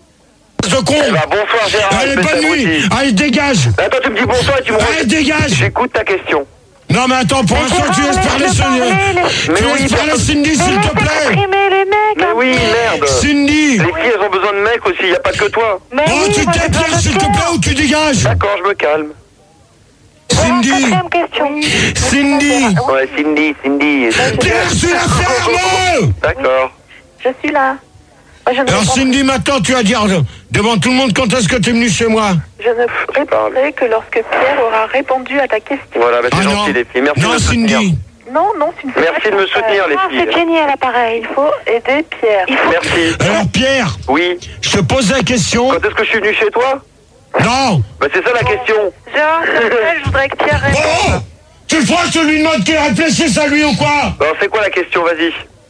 Ce con. Eh bah, bonsoir, Gérard. Allez, espèce bonne nuit. d'abruti. Allez, dégage. Attends, tu me dis bonsoir et tu me Allez, re- dégage. J'écoute ta question. Non, mais attends, pour l'instant, tu laisses parler Cindy. Mais Tu oui, laisses parler personne- Cindy, s'il te plaît. Exprimer les mecs. Mais un oui, peu. merde. Cindy. Les filles, elles ont besoin de mecs aussi, y a pas que toi. Mais Oh, oui, tu moi, t'es j'ai besoin Pierre, de s'il te cœur. plaît, ou tu dégages. D'accord, je me calme. Cindy. Quatrième question. Cindy. Ouais, Cindy, Cindy. Pierre, tu la fermes. D'accord. Je suis là. Moi, je ne Alors, répondrai- Cindy, maintenant, tu vas dire devant tout le monde quand est-ce que tu es venu chez moi. Je ne répondrai que lorsque Pierre aura répondu à ta question. Voilà, bah, c'est Ah non. gentil, les filles. Merci de Non, me soutenir. Cindy. Non, non, tu ne fais Merci pas de me comme ça. soutenir, les Ah, filles. c'est Jenny à l'appareil. Il faut aider Pierre. Il faut... Merci. Alors, Pierre, Oui. je te pose la question. Quand est-ce que je suis venu chez toi? Non. Bah, c'est ça la question. Gérard, s'il te plaît, je voudrais que Pierre réponde. Oh, tu feras que je lui demande qu'il réfléchisse à lui ou quoi? Alors, c'est quoi la question? Vas-y.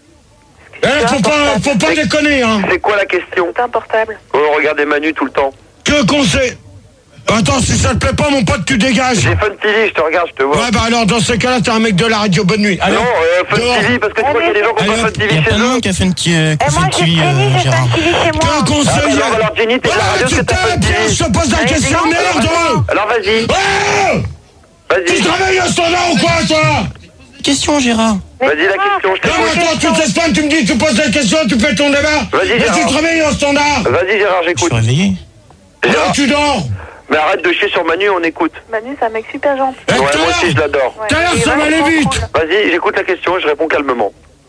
Eh, faut pas, faut pas déconner, hein. C'est quoi la question? C'est un portable. Oh, regardez Manu tout le temps. Que conseil? Attends, si ça te plaît pas, mon pote, tu dégages. J'ai Fun T V, je te regarde, je te vois. Ouais, bah alors, dans ce cas-là, t'es un mec de la radio. Bonne nuit. Allez. Non, euh, Fun dehors. T V, parce que tu crois qu'il y a des gens qui ont Allez, pas Fun T Il y V a chez plein de eux. monde qui a fait une petite Et moi, j'ai Jenny, j'ai Gérard. pas suivi chez moi. Que Ah, conseil? alors, alors, Jenny, t'es de la Ouais, radio, tu c'est ta Fun t'es, T Pierre, V. je te pose la Allez, question, dis-donc, merde! Alors, vas-y. Ouais! Tu Vas-y. travailles au standard ou quoi, toi? Question, Gérard. Vas-y, la question, je Non, mais t'écoute. attends, tu t'espères, tu me dis, tu poses la question, tu fais ton débat. Vas-y, Mais Gérard. tu travailles au standard. Vas-y, Gérard, Je j'écoute. suis réveillé. Non, Gérard, tu dors. mais arrête de chier sur Manu, on écoute. Manu, c'est un mec super gentil. Eh, Ouais, tout à moi aussi, je l'heure, l'adore. Ouais. tout à l'heure, Il est ça va aller vachement vite. cool. Vas-y, j'écoute la question et je réponds calmement.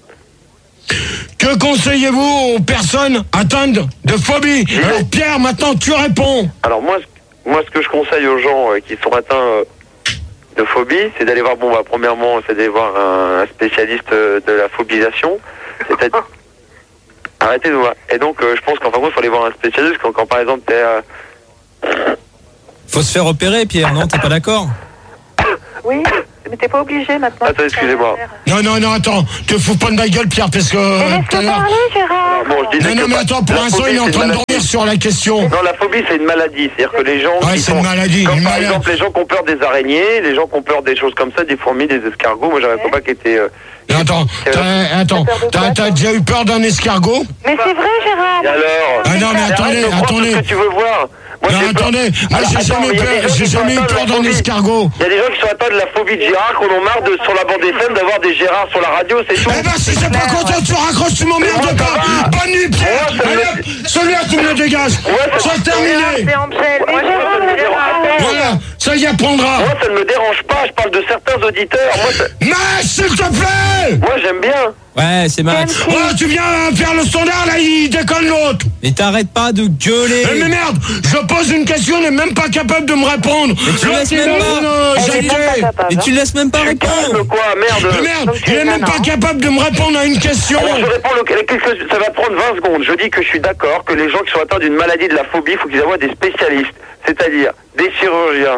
Que conseillez-vous aux personnes atteintes de phobie? Alors, Pierre, maintenant, tu réponds. Alors moi, ce- moi, ce que je conseille aux gens euh, qui sont atteints euh, de phobie, c'est d'aller voir, bon, bah, premièrement, c'est d'aller voir un, un spécialiste euh, de la phobisation. C'est-à-dire... Arrêtez de voir. Et donc, euh, je pense qu'en fin de compte, il faut aller voir un spécialiste quand, quand par exemple, t'es... Euh... Faut se faire opérer, Pierre, non? T'es pas d'accord? Oui, mais t'es pas obligé maintenant. Attends, excusez-moi. Non, non, non, attends, te fous pas de ma gueule, Pierre, parce que... Mais laisse-le parler, Gérard. Bon, je disais non, non, que mais pas- attends, pour la l'instant, phobie, il est en c'est train une de maladie. dormir sur la question. Non, la phobie, c'est une maladie. C'est-à-dire que les gens Ouais, qui c'est sont... une maladie. Comme une par maladie. exemple, les gens qui ont peur des araignées, les gens qui ont peur des choses comme ça, des fourmis, des escargots. Moi, j'avais un copain qui était... euh, Non, attends, t'as, attends, t'as, t'as déjà eu peur d'un escargot? Mais c'est vrai, Gérard. Et alors Ah non, mais Arrête attendez, de croire tout attendez. ce que tu veux voir. Moi, Non, j'ai peur- attendez, moi Alors, j'ai attends, jamais mais il y a peur, des gens j'ai qui sont jamais eu atteints de peur la d'un phobie. escargot. Il y a des gens qui sont atteints de la phobie de Gérard, qu'on en marre de, sur la bande F M d'avoir des Gérards sur la radio, c'est tout. Eh ben, si t'es pas content, tu raccroches, tu m'emmerdes pas. Bonne nuit, Pierre. Moi, ça me- Allez, hop, celui-là, tu me le dégages. Ouais, ça- C'est terminé. C'est Angèle. Moi, Moi, ça me dérange- Voilà, ça y apprendra. Moi, ça ne me dérange pas, je parle de certains auditeurs. Moi, ça- Mais, s'il te plaît. moi j'aime bien. Ouais, c'est Max. Oh, tu viens faire le standard, là, il déconne l'autre. Mais t'arrêtes pas de gueuler. Eh, mais merde, je pose une question, il n'est même pas capable de me répondre. Mais tu L'autre, laisses il même est pas. euh, Elle est jacté. même pas capable, Mais hein. tu laisses même pas Calme répondre. quoi, merde. Mais merde, Donc, tu il est es même nanan. pas capable de me répondre à une question. Alors je réponds, le- quelque- ça va prendre vingt secondes. Je dis que je suis d'accord que les gens qui sont atteints d'une maladie de la phobie, il faut qu'ils envoient des spécialistes, c'est-à-dire des chirurgiens,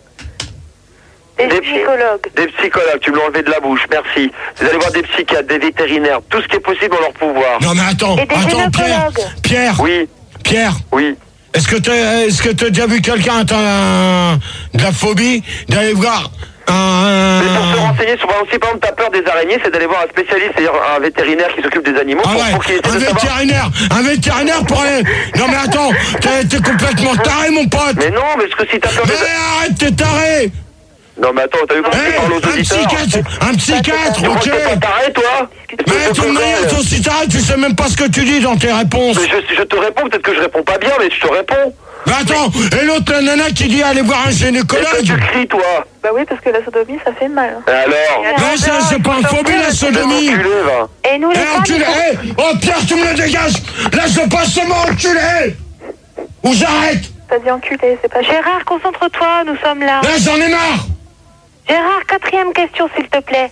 Des Des- psychologues. des psychologues, tu me l'as enlevé de la bouche, merci. Vous allez voir des psychiatres, des vétérinaires, tout ce qui est possible en leur pouvoir. Non, mais attends, Et des attends, Pierre. gynécologues. Pierre, Oui, Pierre. oui. Est-ce que t'as, est-ce que t'as déjà vu quelqu'un atteint un- de la phobie d'aller voir un... Mais pour se renseigner sur, par exemple, si par exemple t'as peur des araignées, c'est d'aller voir un spécialiste, c'est-à-dire un vétérinaire qui s'occupe des animaux, Ah pour, ouais, pour qu'il essaie un de savoir. vétérinaire, un vétérinaire pour aller... Non mais attends, t'es, t'es complètement taré mon pote. Mais non, mais parce que si t'as peur Mais des... arrête, t'es taré. Non mais attends, t'as vu comment tu Hey, parles aux un auditeurs? psychiatre, un psychiatre, Tu crois ok. que t'es pas taré, toi? Mais de toute manière, toi, si t'arrêtes, tu sais même pas ce que tu dis dans tes réponses. Mais je, je te réponds, peut-être que je réponds pas bien, mais je te réponds. Mais attends, et l'autre, la nana qui dit aller voir un Et toi, gynécologue. tu cries, toi. Bah oui, parce que la sodomie, ça fait mal. Alors? Mais ça, c'est pas une phobie, la sodomie. Enculé, va. Et nous, les Eh, femmes, enculé, il faut- eh, oh Pierre, tu me le dégages. Laisse pas ce mot, enculé. Ou j'arrête. T'as dit enculé, c'est pas... Gérard, concentre-toi, nous sommes là. Là, j'en ai marre. Gérard, quatrième question, s'il te plaît.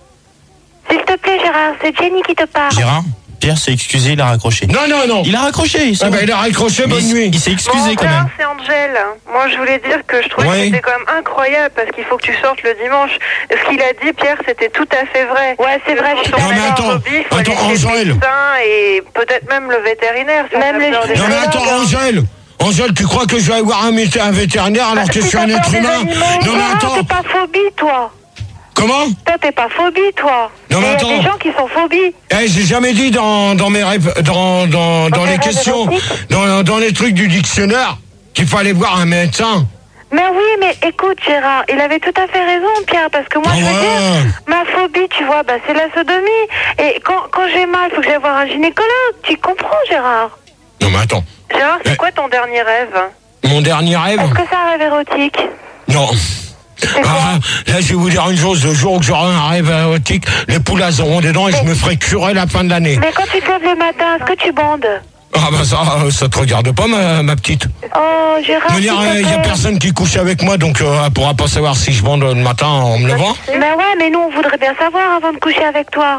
S'il te plaît, Gérard, c'est Jenny qui te parle. Gérard, Pierre s'est excusé, il a raccroché. Non, non, non. Il a raccroché. c'est Ah bon. bah, il a raccroché, Mais bonne il- nuit. Il s'est excusé Bon, quand même. c'est Angèle. Moi, je voulais dire que je trouvais Ouais. que c'était quand même incroyable parce qu'il faut que tu sortes le dimanche. Ce qu'il a dit, Pierre, c'était tout à fait vrai. Ouais, c'est vrai, je suis Sur Non, mais la attends, phobie, il faut attends, aller chez le Angèle. médecin et peut-être même le vétérinaire. si on Même a les peur des Non, mais animaux. attends, Angèle. Angèle, tu crois que je vais aller voir un, mété- un vétérinaire alors Bah, que je si suis t'as un peur être des humain? animaux, Non, mais Gérard, attends. t'es pas phobie, toi. Comment? Toi, t'es pas phobie, toi. Non, mais il y a attends. des gens qui sont phobies. Eh, j'ai jamais dit dans, dans mes rép- dans, dans, dans tes les rêves questions, érotiques dans, dans les trucs du dictionnaire, qu'il fallait voir un médecin. Mais oui, mais écoute, Gérard, il avait tout à fait raison, Pierre, parce que moi, Ah je veux ouais. dire, ma phobie, tu vois, bah, c'est la sodomie. Et quand, quand j'ai mal, il faut que j'aille voir un gynécologue. Tu comprends, Gérard? Non, mais attends. Gérard, Eh. c'est quoi ton dernier rêve? Mon dernier rêve? Est-ce que c'est un rêve érotique? Non. C'est quoi? Ah, là, je vais vous dire une chose. Le jour où j'aurai un rêve érotique, les poules elles auront des dents et je me ferai curer la fin de l'année. Mais quand tu te lèves le matin, est-ce que tu bandes? Ah bah ça, euh, ça te regarde pas, ma, ma petite. Oh, Gérard, Il s'il te n'y a plaît. personne qui couche avec moi, donc euh, elle pourra pas savoir si je bande le matin en me levant. Ben ouais, mais nous, on voudrait bien savoir avant de coucher avec toi.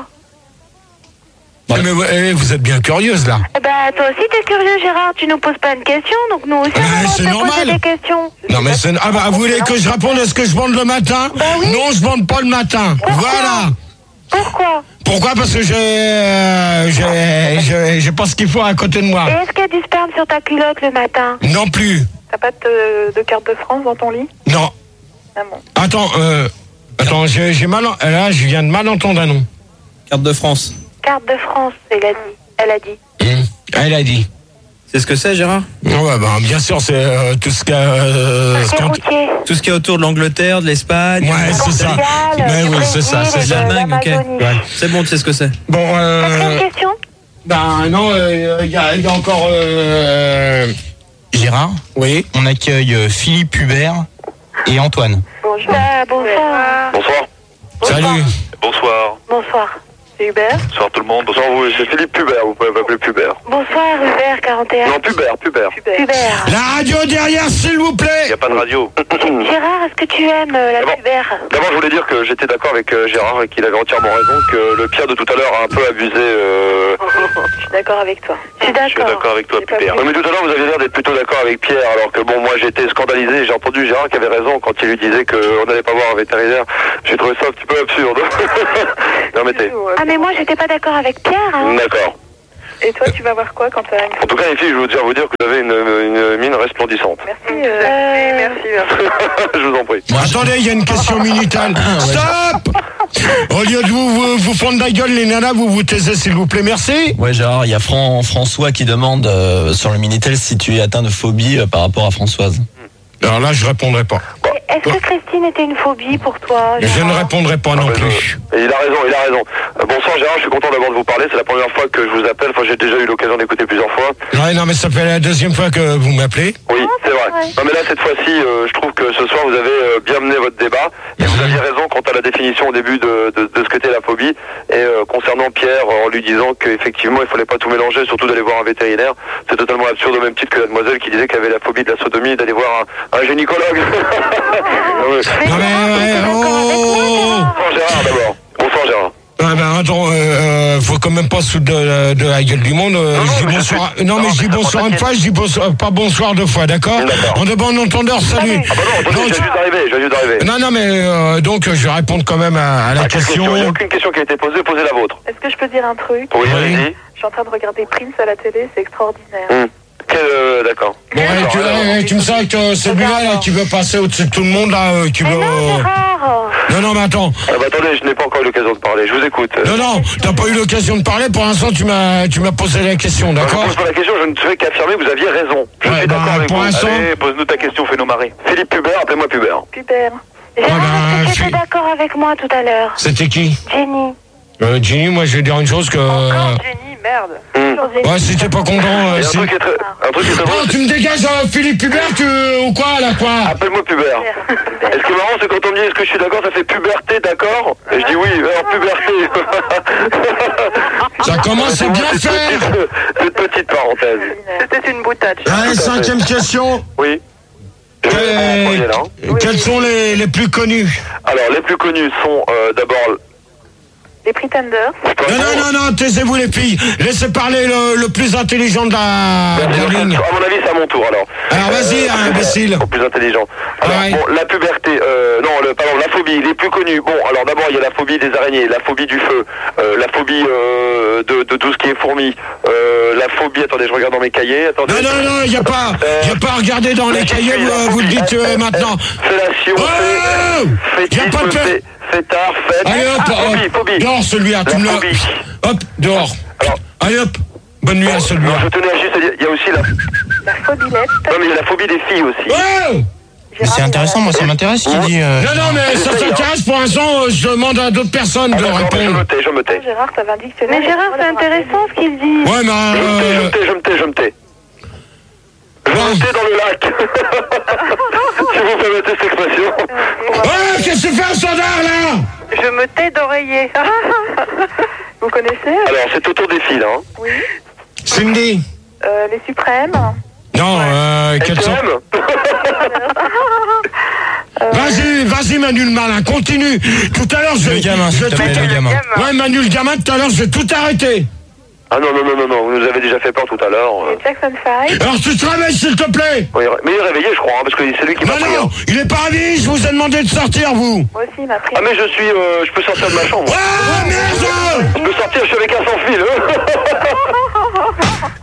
Eh, Mais vous, eh, vous êtes bien curieuse, là. Eh ben, toi aussi, t'es curieux, Gérard. Tu nous poses pas une question, donc nous aussi, Ouais, on va c'est te normal. poser des questions. Non, mais c'est... Ah bah, vous voulez que je réponde, est-ce que je bande le matin? Bah oui. Non, je bande pas le matin. Pourquoi? Voilà. Pourquoi? Pourquoi? Parce que j'ai... euh, j'ai... j'ai... j'ai pas ce qu'il faut à côté de moi. Et est-ce qu'il y a du sperme sur ta culotte le matin? Non plus. T'as pas de, de carte de France dans ton lit? Non. Ah bon. Attends, euh... Attends, j'ai, j'ai mal... en- Là, je viens de mal entendre un nom. Carte de France. Carte de France, elle a dit. Elle a dit. Hum, Elle a dit. C'est ce que c'est, Gérard? Ouais, bah, bien sûr, c'est euh, tout ce qu'il y a... euh, ce C'est qu'on- routier. Tout ce qui est autour de l'Angleterre, de l'Espagne. Ouais, c'est ça. Portugal, Ouais, du oui, c'est ça, Brésil c'est et de ça. L'Allemagne, ok. l'Amazonie. Ouais. C'est bon, tu sais ce que c'est. Bon, Quatrième euh... question? Ben non, il y, a, y a encore... Euh... Gérard, Oui. on accueille euh, Philippe Hubert et Antoine. Bonjour. Ah, bonsoir. Bonsoir. Salut. Bonsoir. Bonsoir. C'est Hubert. Bonsoir tout le monde. Bonsoir vous, c'est Philippe Pubert, vous pouvez m'appeler Pubert. Bonsoir, Hubert, quarante et un. Non, Pubert, Pubert. Hubert. La radio derrière, s'il vous Il plaît. n'y a pas de radio. Gérard, est-ce que tu aimes euh, la D'abord- Hubert? D'abord, je voulais dire que j'étais d'accord avec euh, Gérard et qu'il avait entièrement raison, que le Pierre de tout à l'heure a un peu abusé. Euh... Je suis d'accord avec toi. Je suis Je suis d'accord. d'accord avec toi, J'ai pas Pubert. compris. Oui, mais tout à l'heure, vous avez l'air d'être plutôt d'accord avec Pierre, alors que bon, moi j'étais scandalisé. J'ai entendu Gérard qui avait raison quand il lui disait qu'on n'allait pas voir un vétérinaire. J'ai trouvé ça un petit peu absurde. Non, mettez. Ah, mais moi, j'étais pas d'accord avec Pierre. Hein. D'accord. Et toi, tu vas voir quoi quand tu as une... En tout cas, les filles, je veux dire, vous dire que vous avez une, une mine resplendissante. Merci, euh, Euh, merci, merci. Je vous en prie. Attendez, il y a une question Minitel. Stop. Au lieu de vous, vous, vous fendre la gueule, les nanas, vous vous taisez, s'il vous plaît. Merci. Ouais, Gérard, il y a Fran- François qui demande euh, sur le Minitel si tu es atteint de phobie euh, par rapport à Françoise. Alors là, je répondrai pas. Est-ce que Christine était une phobie pour toi? Je ne Gérard répondrai pas non Ah, mais plus. je- Il a raison, il a raison. Euh, bonsoir Gérard, je suis content d'abord de vous parler. C'est la première fois que je vous appelle. Enfin, j'ai déjà eu l'occasion d'écouter plusieurs fois. Ouais, non, mais ça fait la deuxième fois que vous m'appelez. Oui, c'est vrai. vrai. Non, mais là, cette fois-ci, euh, je trouve que ce soir, vous avez euh, bien mené votre débat. Et vous aviez raison quant à la définition au début de, de, de ce qu'était la phobie. Et euh, concernant Pierre, en lui disant qu'effectivement, il fallait pas tout mélanger, surtout d'aller voir un vétérinaire. C'est totalement absurde, au même titre que la demoiselle qui disait qu'elle avait la phobie de la sodomie et d'aller voir un, un gynécologue. Ah ouais. Non, mais, ouais, oh, Bonsoir Gérard, d'abord. Bonsoir Gérard. Ah ben attends, euh, euh, faut quand même pas se foutre de, de la gueule du monde. Euh, Non, non, je dis mais bonsoir. je sais. Non, mais Non, je dis mais bonsoir ça une fois, je dis bonsoir, pas bonsoir deux fois, d'accord? D'accord. En de bon entendeur, salut. Ah bah non, attendez, Donc- je viens juste d'arriver, je viens juste d'arriver. non, non, mais euh, donc je vais répondre quand même à, à la Ah, quelle question. Il n'y a aucune question qui a été posée, posez la vôtre. Est-ce que je peux dire un truc? Oui, Oui. allez-y. Je suis en train de regarder Prince à la télé, c'est extraordinaire. Hum. Quel, euh, d'accord. Bon, ouais, tu, Alors, ouais, tu me sens que euh, celui-là là, qui veut passer au-dessus de tout le monde là, euh, qui Mais veut. non, euh, Gérard. Non, non, mais attends. ah bah attendez, je n'ai pas encore eu l'occasion de parler, je vous écoute. Non, non, t'as pas eu l'occasion de parler. Pour l'instant, tu m'as, tu m'as posé la question, Je ne d'accord? pose pas la question, je ne fais qu'affirmer que vous aviez raison. Je Ouais, suis bah, d'accord avec pour vous. l'instant- Allez, pose-nous ta question, fais-nous marrer. Philippe Pubert, appelez-moi Pubert. Hubert. Gérard, Ah bah, est-ce que tu je étais suis- d'accord avec moi tout à l'heure? C'était qui? Jenny. euh, Ginny, moi, je vais dire une chose que. Encore Jenny, merde. Hum. Toujours Jenny. Ouais, si t'es pas content, euh, Et un si. truc qui est très, un truc qui est très Oh, drôle, tu me dégages, euh, Philippe Hubert, tu, ou quoi, là, quoi? appelle-moi Pubert. Et ce qui est marrant, c'est quand on me dit est-ce que je suis d'accord, ça fait puberté, d'accord? Et je dis oui, alors puberté. Ça commence, c'est bien Cette fait. petite- Cette petite parenthèse. C'était une boutade. Allez, cinquième question. Oui. Je vais prendre en premier, là, hein. Quels sont les, les plus connus? Alors, les plus connus sont euh, d'abord. Les Pretenders. Non, non, non, non, taisez-vous les filles. Laissez parler le, le plus intelligent de la, de la ligne. À mon avis, c'est à mon tour alors. Alors, vas-y, hein, imbécile. Au plus intelligent. Alors, Ouais. bon, la puberté, euh, non, le, pardon, la phobie, les plus connus. Bon, alors d'abord, il y a la phobie des araignées, la phobie du feu, euh, la phobie euh, de, de tout ce qui est fourmis, euh, la phobie, attendez, je regarde dans mes cahiers, attendez. Non, non, non, il n'y a pas, y a pas à regarder dans les cahiers, vous, vous le dites euh, maintenant. Fellation, Oh, y a pas de fétisme, fait. fêtard, fête. Allez hop, Ah, phobie, hop, phobie. dehors celui-là, tu La me le... phobie. Hop, dehors. Alors, Allez hop, bonne nuit à non, celui-là. je tenais à juste à dire, il y a aussi la... La phobilette. Non, mais il y a la phobie des filles aussi. Oh Mais c'est intéressant, moi ça m'intéresse ce qu'il dit. euh, non, non, mais ça s'intéresse pour l'instant, euh, je demande à d'autres personnes Ah, de d'accord, mais je répondre. me tais, je me tais. Gérard, t'avais un dictionnaire. Mais Gérard, c'est intéressant ce qu'il dit. Ouais, mais... Je me tais, je Euh, me tais, je me tais, je me tais. Je Bon. me tais dans le lac. Si vous permettez cette expression. ouais, qu'est-ce que tu fais au standard, là? Je me tais d'oreiller. Vous connaissez? Alors, c'est autour des filles, là. Hein. Oui. Cindy. Euh, les suprêmes. Non, euh, quels sont... S M. Vas-y, vas-y, Manu le malin, continue. Tout à l'heure, je... Le gamin, je s'il te tout- plaît, le gamin. Ouais, Manu le gamin, tout à l'heure, je vais tout arrêter. Ah non, non, non, non, non, vous nous avez déjà fait peur tout à l'heure. Les Jackson five. Alors, tu te réveilles, s'il te plaît. Oui, mais il est réveillé, je crois, hein, parce que c'est lui qui m'a Non, pris. non, hein. il est pas réveillé, je vous ai demandé de sortir, vous. Moi aussi, il m'a pris. Ah, mais je suis. Euh, je peux sortir de ma chambre. Ah, merde! Je peux sortir, je suis avec un sans fil. Hein.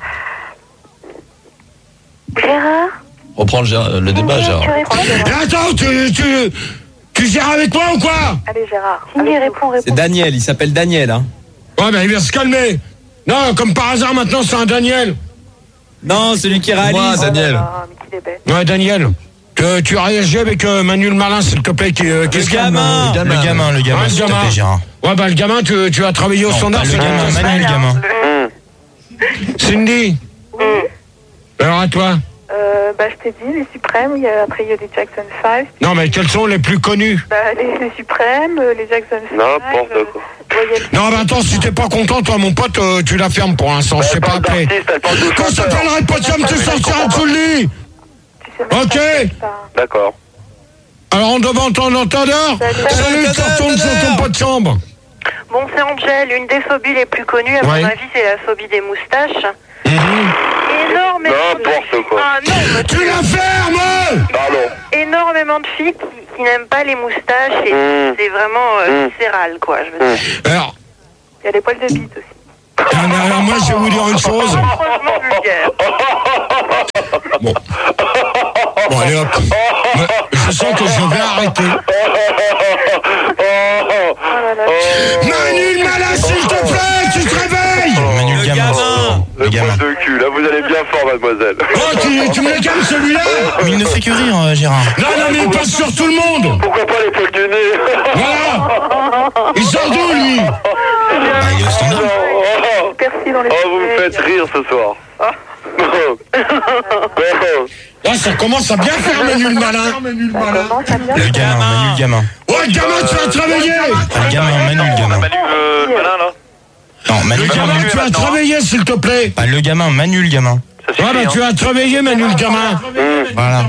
Gérard? Reprends le, Gérard- le débat, Cindy, Gérard. tu réponds. Et attends, tu, tu, tu gères avec moi ou quoi? Allez, Gérard. Cindy, Avec réponds, C'est réponds. Daniel, il s'appelle Daniel. Hein. Ouais, ben, il va se calmer. Non, comme par hasard, maintenant, c'est un Daniel. Non, celui qui réalise. Moi, Daniel. Ah, mais qu'il est bête. Ouais, Daniel. Que tu réagis avec euh, Manu le malin, s'il te plaît, qui, euh, qui Le se calme, gamin. euh, Le gamin, le gamin, Ouais, le s'il te gamin. plaît, Gérard. Ouais, bah, le gamin, tu, tu as travaillé au Non, standard, pas le c'est gamin, bien. Manu, le gamin. Hum. Cindy. Alors, à toi. Euh, bah, je t'ai dit, les suprêmes. Il y a, après, il y a les Jackson five. Non, mais quels sont les plus connus? Bah, les, les suprêmes, euh, les Jackson five. N'importe quoi. euh, Non, mais attends, si t'es pas content, toi, mon pote, euh, tu la fermes pour l'instant, je sais pas appeler. Quand ça t'appellerait pas de chambre, tu sortiras dessous le lit. Ok. D'accord. Alors, on demande ton entendeur. Salut, tu retournes sur ton pot de chambre. Bon, c'est Angèle, une des phobies les plus connues, à Ouais. mon avis, c'est la phobie des moustaches. Mmh. Énormément N'importe de... quoi. Ah, non, mais- Tu la fermes. Pardon. Énormément de filles qui, qui n'aiment pas les moustaches et Mmh. c'est vraiment euh, Mmh. viscéral, quoi, je veux dire. Alors, Il y a des poils de bite aussi. alors, alors, moi, je vais vous dire une chose. Franchement vulgaire. Bon. Bon, allez hop. Mais je sens que je vais arrêter. Manu le malin, s'il te plaît, tu te réveilles. Manu le gamin. Le poil de cul, là vous allez bien fort, mademoiselle. Oh, tu, tu me le calmes celui-là. Mais il ne fait que rire, euh, Gérard. Non, non, mais il passe sur tout le monde. Pourquoi pas les poils du nez? Voilà. Il sort d'où, lui? Bah, il est au standard. Persil dans les Oh, vous me faites rire ce soir. Là, ça commence à bien faire, Manu le malin. Le gamin, Manu le gamin. Oh, le gamin, tu vas te réveiller. Pas le gamin, Manu le gamin. Manu, euh, malin, là. Non, Manu Le le gamin, gamin. tu vas te réveiller, s'il te plaît. Pas le gamin, Manu le gamin. Ça suffit, Ouais, bah, hein. tu vas te réveiller, Manu le gamin. Voilà.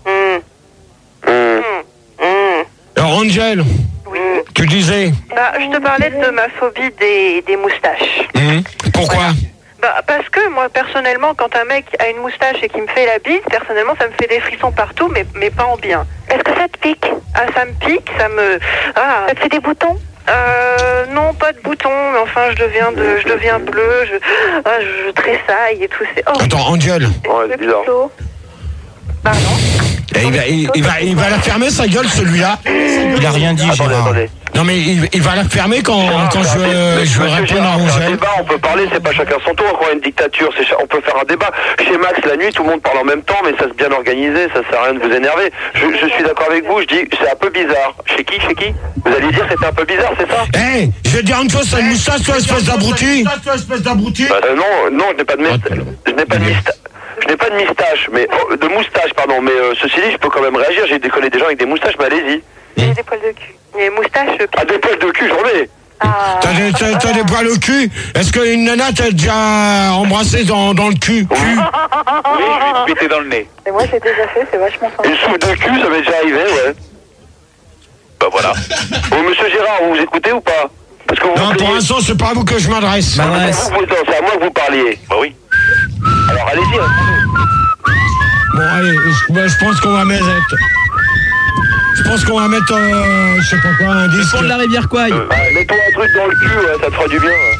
Alors, Angel, tu disais. Bah, je te parlais de ma phobie des, des moustaches. Pourquoi? Bah, parce que moi, personnellement, quand un mec a une moustache et qu'il me fait la bise, personnellement, ça me fait des frissons partout, mais, mais pas en bien. Est-ce que ça te pique? Ah, ça me pique, ça me... Ah, Ça te fait des boutons? euh, non, pas de boutons, mais enfin, je deviens de, je deviens bleu, je, ah, je, je tressaille et tout, c'est... Oh, Attends, Angel. Ouais, c'est bizarre. pardon. Et il, va, il, il va, il va la fermer, sa gueule, celui-là. Il a rien dit, Attendez, Gérard. attendez. Non, mais il, il va la fermer quand, quand je, veux- je veux Monsieur répondre à Gérard, c'est un Angel. débat, on peut parler, c'est pas chacun son tour, encore une dictature, c'est cha- on peut faire un débat. Chez Max, la nuit, tout le monde parle en même temps, mais ça c'est bien organisé, ça sert à rien de vous énerver. Je, je suis d'accord avec vous, je dis, c'est un peu bizarre. Chez qui, chez qui? Vous allez dire c'était un peu bizarre, c'est ça? Hé, hey, je vais te dire une chose, t'as une moustache, toi, espèce d'abruti. Bah, euh, non, non, je n'ai pas de moustache. Je n'ai pas de moustache. Je n'ai pas de moustache, mais oh, de moustache, pardon. Mais euh, ceci dit, je peux quand même réagir. J'ai déconné des gens avec des moustaches, mais allez-y. J'ai des poils de cul. Les moustaches, le pied. Ah, des poils de cul, j'en ai. Ah, T'as des, t'as- t'as des poils au cul. Est-ce qu'une nana t'a déjà embrassé dans, dans le cul? Oui, je lui ai pété dans le nez. et moi, j'ai déjà fait, c'est vachement sympa. Une soupe de cul, ça m'est déjà arrivé, ouais. Bah voilà. Oh, monsieur Gérard, vous vous écoutez ou pas? Parce que vous Non, vous pour plaignez- l'instant, c'est pas à vous que je m'adresse. M'adresse. Vous, vous- c'est à moi que vous parliez. Bah oui. Alors allez-y. hein. Bon, allez, je, ben, je pense qu'on va mettre... Je pense qu'on va mettre, euh, je sais pas quoi, un disque. Pont de la rivière Kouaï. Ah, mets-toi un truc dans le cul, ouais, ça te fera du bien. Ouais.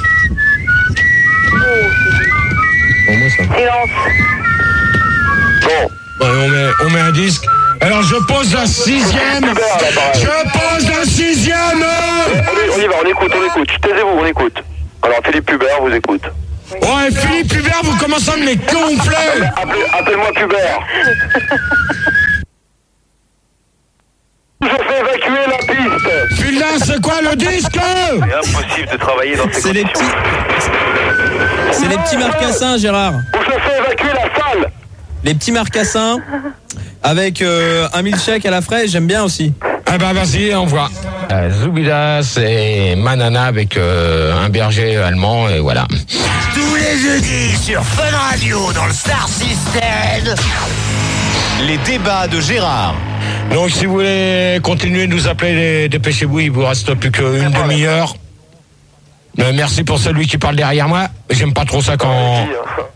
Bon, moi, ça va. Silence. Bon, Ouais, on, met, on met un disque. Alors, je pose la sixième. Je pose la sixième. allez, on y va, on écoute, on écoute. Taisez-vous, on écoute. Alors Philippe Pubert vous écoute. Ouais, Philippe Hubert, vous commencez à me les gonfler. Appelez- Appelle-moi Pubert. Je fais évacuer la piste. Putain, c'est quoi le disque? C'est impossible de travailler dans ces C'est les conditions. petits. C'est les petits marcassins, Gérard. Ou je fais évacuer la salle. Les petits marcassins avec euh, un milkshake à la fraise, j'aime bien aussi. Ah bah vas-y, on voit. Euh, Zoubidas et Manana avec euh, un berger allemand, et voilà. Tous les jeudis sur Fun Radio dans le Star System. Les débats de Gérard. Donc si vous voulez continuer de nous appeler, dépêchez-vous, il vous reste plus qu'une demi-heure. Euh, merci pour celui qui parle derrière moi. J'aime pas trop ça quand...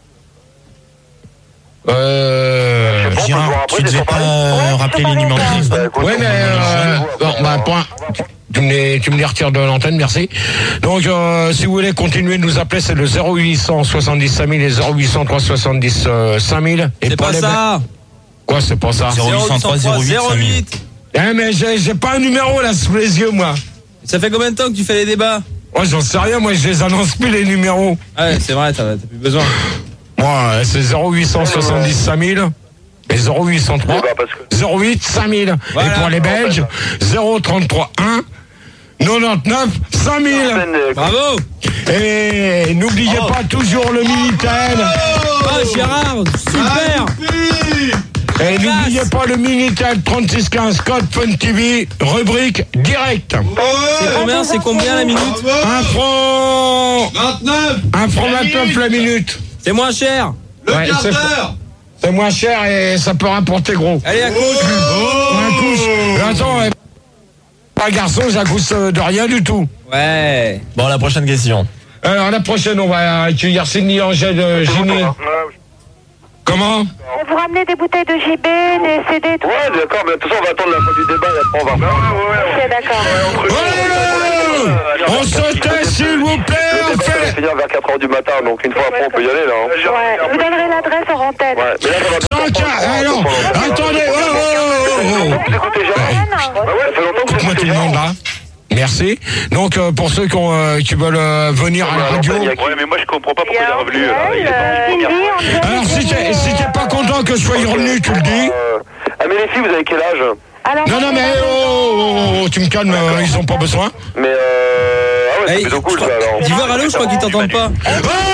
Euh... Gérard, tu devais pas euh, rappeler les numéros de téléphone. Ouais, mais euh, bon, bah, point. Tu me les, tu me les retires de l'antenne, merci. Donc, euh, si vous voulez continuer de nous appeler, c'est le zéro huit cent soixante-dix cinq mille et zéro huit cent trois soixante-dix cinq mille. C'est pas ça. Quoi, c'est pas ça? zéro huit cent trois zéro huit cinq mille. Eh, mais j'ai, j'ai pas un numéro là sous les yeux, moi. Ça fait combien de temps que tu fais les débats? Moi, j'en sais rien, moi, je les annonce plus, les numéros. Ouais, c'est vrai, t'as t'as plus besoin. Moi, c'est zéro huit cent soixante-dix cinq mille et zéro huit cent trois zéro huit cinq mille. Voilà. Et pour les Belges, zéro trente-trois un quatre-vingt-dix-neuf cinq mille. Bravo. Et n'oubliez pas toujours le Minitel. Ah, Gérard, super. Et n'oubliez pas le Minitel trente-six quinze code Fun T V, rubrique direct. C'est combien, c'est combien la minute? Un franc vingt-neuf. Un franc vingt-neuf la minute. C'est moins cher. Le Ouais, quart c'est- d'heure. C'est moins cher et ça peut rapporter gros. Allez, à couche. Un couche. Mais attends, eh, pas garçon, ça coûte euh, de rien du tout. Ouais. Bon, la prochaine question. Alors la prochaine, on va accueillir Cindy, Angèle, euh, Ginny. Comment? Vous ramenez des bouteilles de J B, des C D, tout ça. Ouais, d'accord, mais de toute façon, on va attendre la fin du débat et après on va reprendre. Ok, d'accord. Ouais, on se tait, s'il vous plaît, Le on débat, ça va fait... finir vers quatre heures du matin, donc une fois après, on peut y aller, là. hein. Ouais, je vous donnerai l'adresse en antenne. Ouais, mais là, ça va Cinq, alors, attendez, oh, oh, oh, oh. Vous écoutez Gérard? Bah ouais, ça fait longtemps que vous Écoute-moi tout écoutez le monde Gérard. là. Merci. Donc euh, pour ceux qui, ont, euh, qui veulent euh, venir à la radio. Ouais, mais moi je comprends pas Il y pourquoi il est a revenu. là. Il est Angèle, pas euh, revenu. Cindy, Angèle, Alors si t'es si t'es pas content que je sois revenu, tu le dis. Euh, Ah, mais les filles, vous avez quel âge? Alors, Non, non, mais oh, oh, oh, oh, tu me calmes, euh, ils ont pas besoin. Mais euh... Ah ouais, c'est Hey, plutôt cool, je crois- ça, alors. Dis voir allô, je crois qu'ils t'entendent pas. Oh,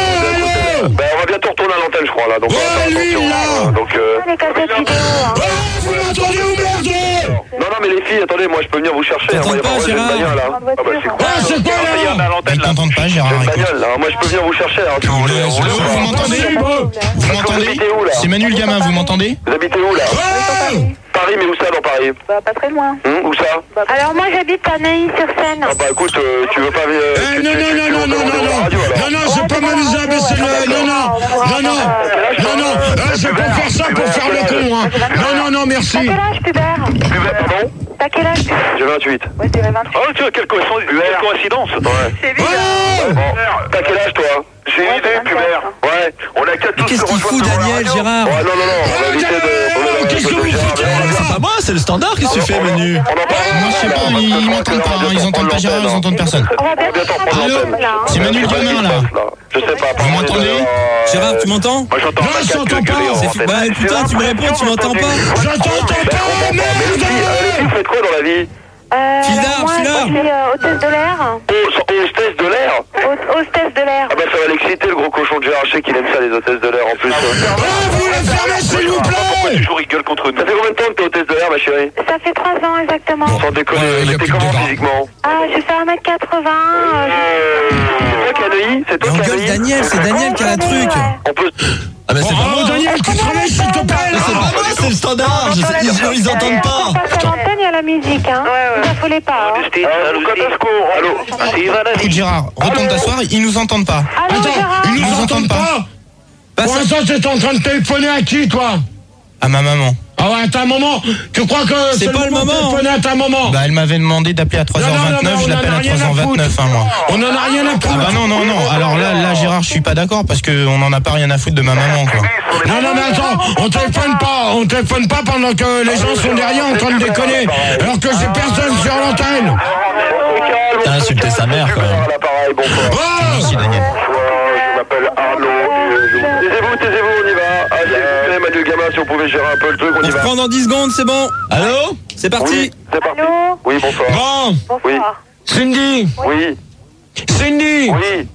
allô. Bah, on va bientôt retourner à l'antenne, je crois, là. Donc, on va Ouais, faire lui, attention, là. hein. Donc, euh... les cassettes vidéo. hein. Oh, vous m'entendez ou merde? Non, non, mais les filles, attendez, moi, je peux venir vous chercher. T'entends hein. Moi, pas, moi, j'ai une Gérard bagnole, là. Ah bah, c'est cool. Oh, c'est quoi Il y en a à là? l'antenne Ils là. t'entendent pas, J'ai Gérard. une Écoute. bagnole, là. Moi, je peux venir vous chercher, hein. Si vous voulez. Vous Vous vous m'entendez Vous m'entendez habitez où, là? C'est Manu le gamin, vous m'entendez? Vous habitez où, là? Oh, Paris, mais où ça, dans Paris? Bah, pas très loin. Hum, où ça? Alors, moi, j'habite à Neuilly-sur-Seine. Ah bah, écoute, euh, tu veux pas... euh, Eh, tu- non, tu- non, tu- non, tu non, veux non, commander non, la non, radio, alors? non, non, c'est pas m'amuser à baisser le... Non, non, non, non, non, non, euh, c'est pour faire ça, pour faire le con, hein. Non, non, non, T'as merci. quel âge, Pubert? Pubert, pardon? T'as quel âge? J'ai vingt-huit. Ouais, c'est vingt-huit. Oh, tu vois, quelle coïncidence. Quelle coïncidence. Ouais. C'est Oh, Bon, t'as quel âge, toi? J'ai une idée, Pubert. Ouais, on a qu'à tous Mais qu'est-ce se qu'il fout, rejoindre sur la Daniel, radio. Gérard? Ouais, non, non, non, on va éviter de... on va- Qu'est-ce que vous Gérard, foutez Gérard, là? C'est pas moi, c'est le standard. Qu'est-ce que tu fais, Manu? On en parle. Moi je sais pas, ils, ils m'entendent pas, hein, ils entendent pas Gérard, ils entendent personne. On va On va bientôt bientôt prendre reprendre Allô l'antenne, là. hein. C'est Manu le gamin là. Je sais pas. Vous m'entendez? Gérard, tu m'entends? Moi, j'entends Non, pas je quatre t'entends gueuler pas. en C'est- antenne. Bah putain, tu me réponds, tu m'entends pas. Je t'entends Ben, pas, on m'entend. Mais les filles, euh, les filles, merde. vous faites quoi dans la vie? Euh, Filard, alors moi, filard. je suis euh, hôtesse de l'air. Hôtesse hôtesse de l'air? Hôte- Hôtesse de l'air. Ah bah ça va l'exciter, le gros cochon de Gérard. Je sais qu'il aime ça, les hôtesses de l'air, en plus. Oh, vous la fermez, s'il vous Pourquoi plaît. toujours rigole contre nous? Ça fait combien de temps que t'es hôtesse de l'air, ma chérie? Ça fait trois ans exactement. Sans déconner, Ouais, y a mais t'es plus de comment débat. physiquement? Ah, je fais un mètre quatre-vingts. euh, C'est toi qui as Neuilly? C'est toi Mais qui as engueule Neuilly? Daniel, c'est Daniel qui a un truc. On peut... Ah, mais Oh, c'est pas oh, moi. Daniel, tu travailles, s'il te plaît, Mais c'est là. pas moi, c'est le standard. Je sais- Ils ils entendent pas. Quand on passe à l'antenne, il y a la musique, hein. Ne affolez pas. hein. Allô, Catasco, allô? Écoute Gérard, retourne t'asseoir, ils nous entendent pas. Allô, Attends, Gérard? ils nous entendent pas. Pour l'instant, t'es en train de téléphoner à qui, toi? À ma maman. Ah ouais, à ta maman. Tu crois que C'est pas le moment. Téléphoner à ta maman. Bah elle m'avait demandé d'appeler à trois heures Non, non, non, vingt-neuf, mais je on en l'appelle a à rien à trois heures vingt-neuf, hein, moi. On en a rien à foutre. Ah bah non, non, non, alors là, là Gérard, je suis pas d'accord parce qu'on en a pas rien à foutre de ma maman, quoi. Non, non, mais attends, on téléphone pas, on téléphone pas pendant que les gens sont derrière en train de déconner, alors que j'ai personne sur l'antenne. T'as insulté sa mère, quand même. À l'appareil, bonsoir. Oh Merci Daniel. Je m'appelle Arnaud. Taisez-vous, taisez-vous, on y va. Allez, s'il vous plaît, Manu le gamin, si on pouvait gérer un peu le truc, on On y se va. prend dans dix secondes, c'est bon. Allô? C'est parti. Oui, c'est parti. Allô? Oui, bonsoir. Bon, Bonsoir. Cindy, Oui, Cindy. oui.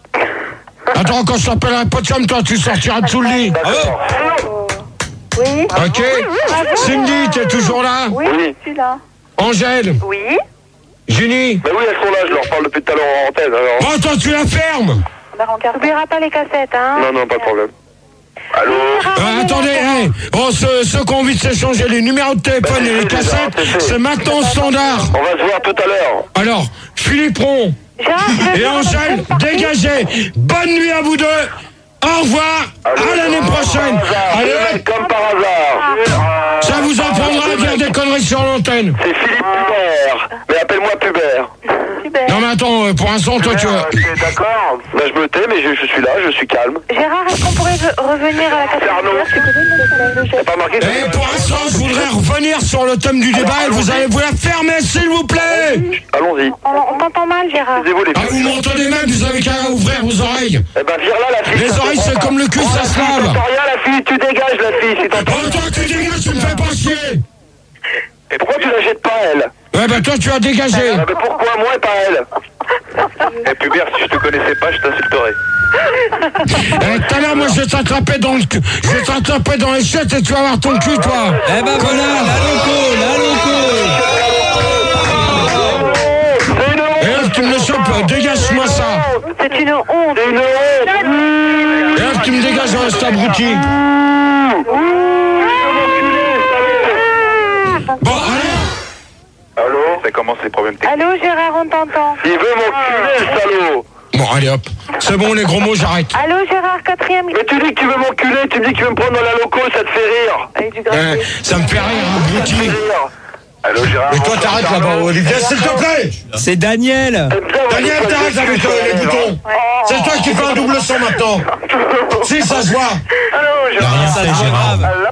Attends, quand je t'appelle un pote comme toi, tu sortiras de sous le lit. D'accord. Oui? Ok? Cindy, t'es toujours là? Oui, Oui. je suis là. Angèle, Oui? Julie. Ben oui, elles sont là, je leur parle depuis tout à l'heure en antenne. Alors... Bon, toi, tu la fermes. N'oubliera pas les cassettes, hein? Non, non, pas de problème. Allô? Euh, attendez, hey, oh, ceux, ceux qui ont envie de s'échanger les numéros de téléphone et les cassettes, c'est maintenant standard. On va se voir tout à l'heure. Alors, Philippe Ron Gérard, je vais et faire Angèle, une partie. dégagez. Bonne nuit à vous deux. Au revoir. À l'année prochaine. Allez, Allez, comme par hasard. ça vous apprendra à dire des conneries sur l'antenne. C'est Philippe Pubert. Mais appelle-moi Pubert. Super. Non, mais attends, euh, pour l'instant, toi, tu vois. D'accord. Ben je me tais, mais je, je suis là, je suis calme. Gérard, est-ce qu'on pourrait ve- revenir à la cassette? Arnaud. T'as pas remarqué? Et pour l'instant, je voudrais revenir sur le thème du débat et vous allez vous la fermer, s'il vous plaît. Allons-y. On, on t'entend mal, Gérard. Taisez-vous les Ah, vous filles. m'entendez même, vous avez qu'à ouvrir vos oreilles. Eh ben vire là la fille. Les ça oreilles, se c'est comprend comme pas. le cul, Oh, ça la se fille, lave. t'entends rien la fille, tu dégages la fille si t'entends. Oh, toi, tu dégages, tu me fais pas chier. Et pourquoi tu la jettes pas elle? Ouais, bah toi, tu as dégagé. Ah, mais pourquoi moi et pas elle? Et puis Bert, si je te connaissais pas, je t'insulterais. Eh, tout à l'heure, moi, je vais t'attraper dans le cul. Je vais t'attraper dans les chiottes et tu vas avoir ton cul, toi. Eh ben voilà, la loco, la loco. Eh, tu me le chopes, dégage-moi ça. C'est une honte. C'est une honte. Eh, tu me dégages, reste abruti. Bon, allez. Allô? Ça commence les problèmes techniques. Allô, Gérard, on t'entend. Il veut m'enculer, le salaud. Bon, allez hop. C'est bon, les gros mots, j'arrête. Allô, Gérard, quatrième. Mais tu dis que tu veux m'enculer, tu me dis que tu veux me prendre dans la loco, ça te fait rire. Avec du Eh, gratuit. ça me fait rire, abruti. Allô, Gérard? Et toi, t'arrêtes là-bas, Olivier, s'il te plaît. C'est Daniel. Daniel, t'arrêtes avec euh, les boutons. C'est toi qui fais un double son maintenant. Si, ça se voit. Allô, Rien, Gérard? ça, Gérard.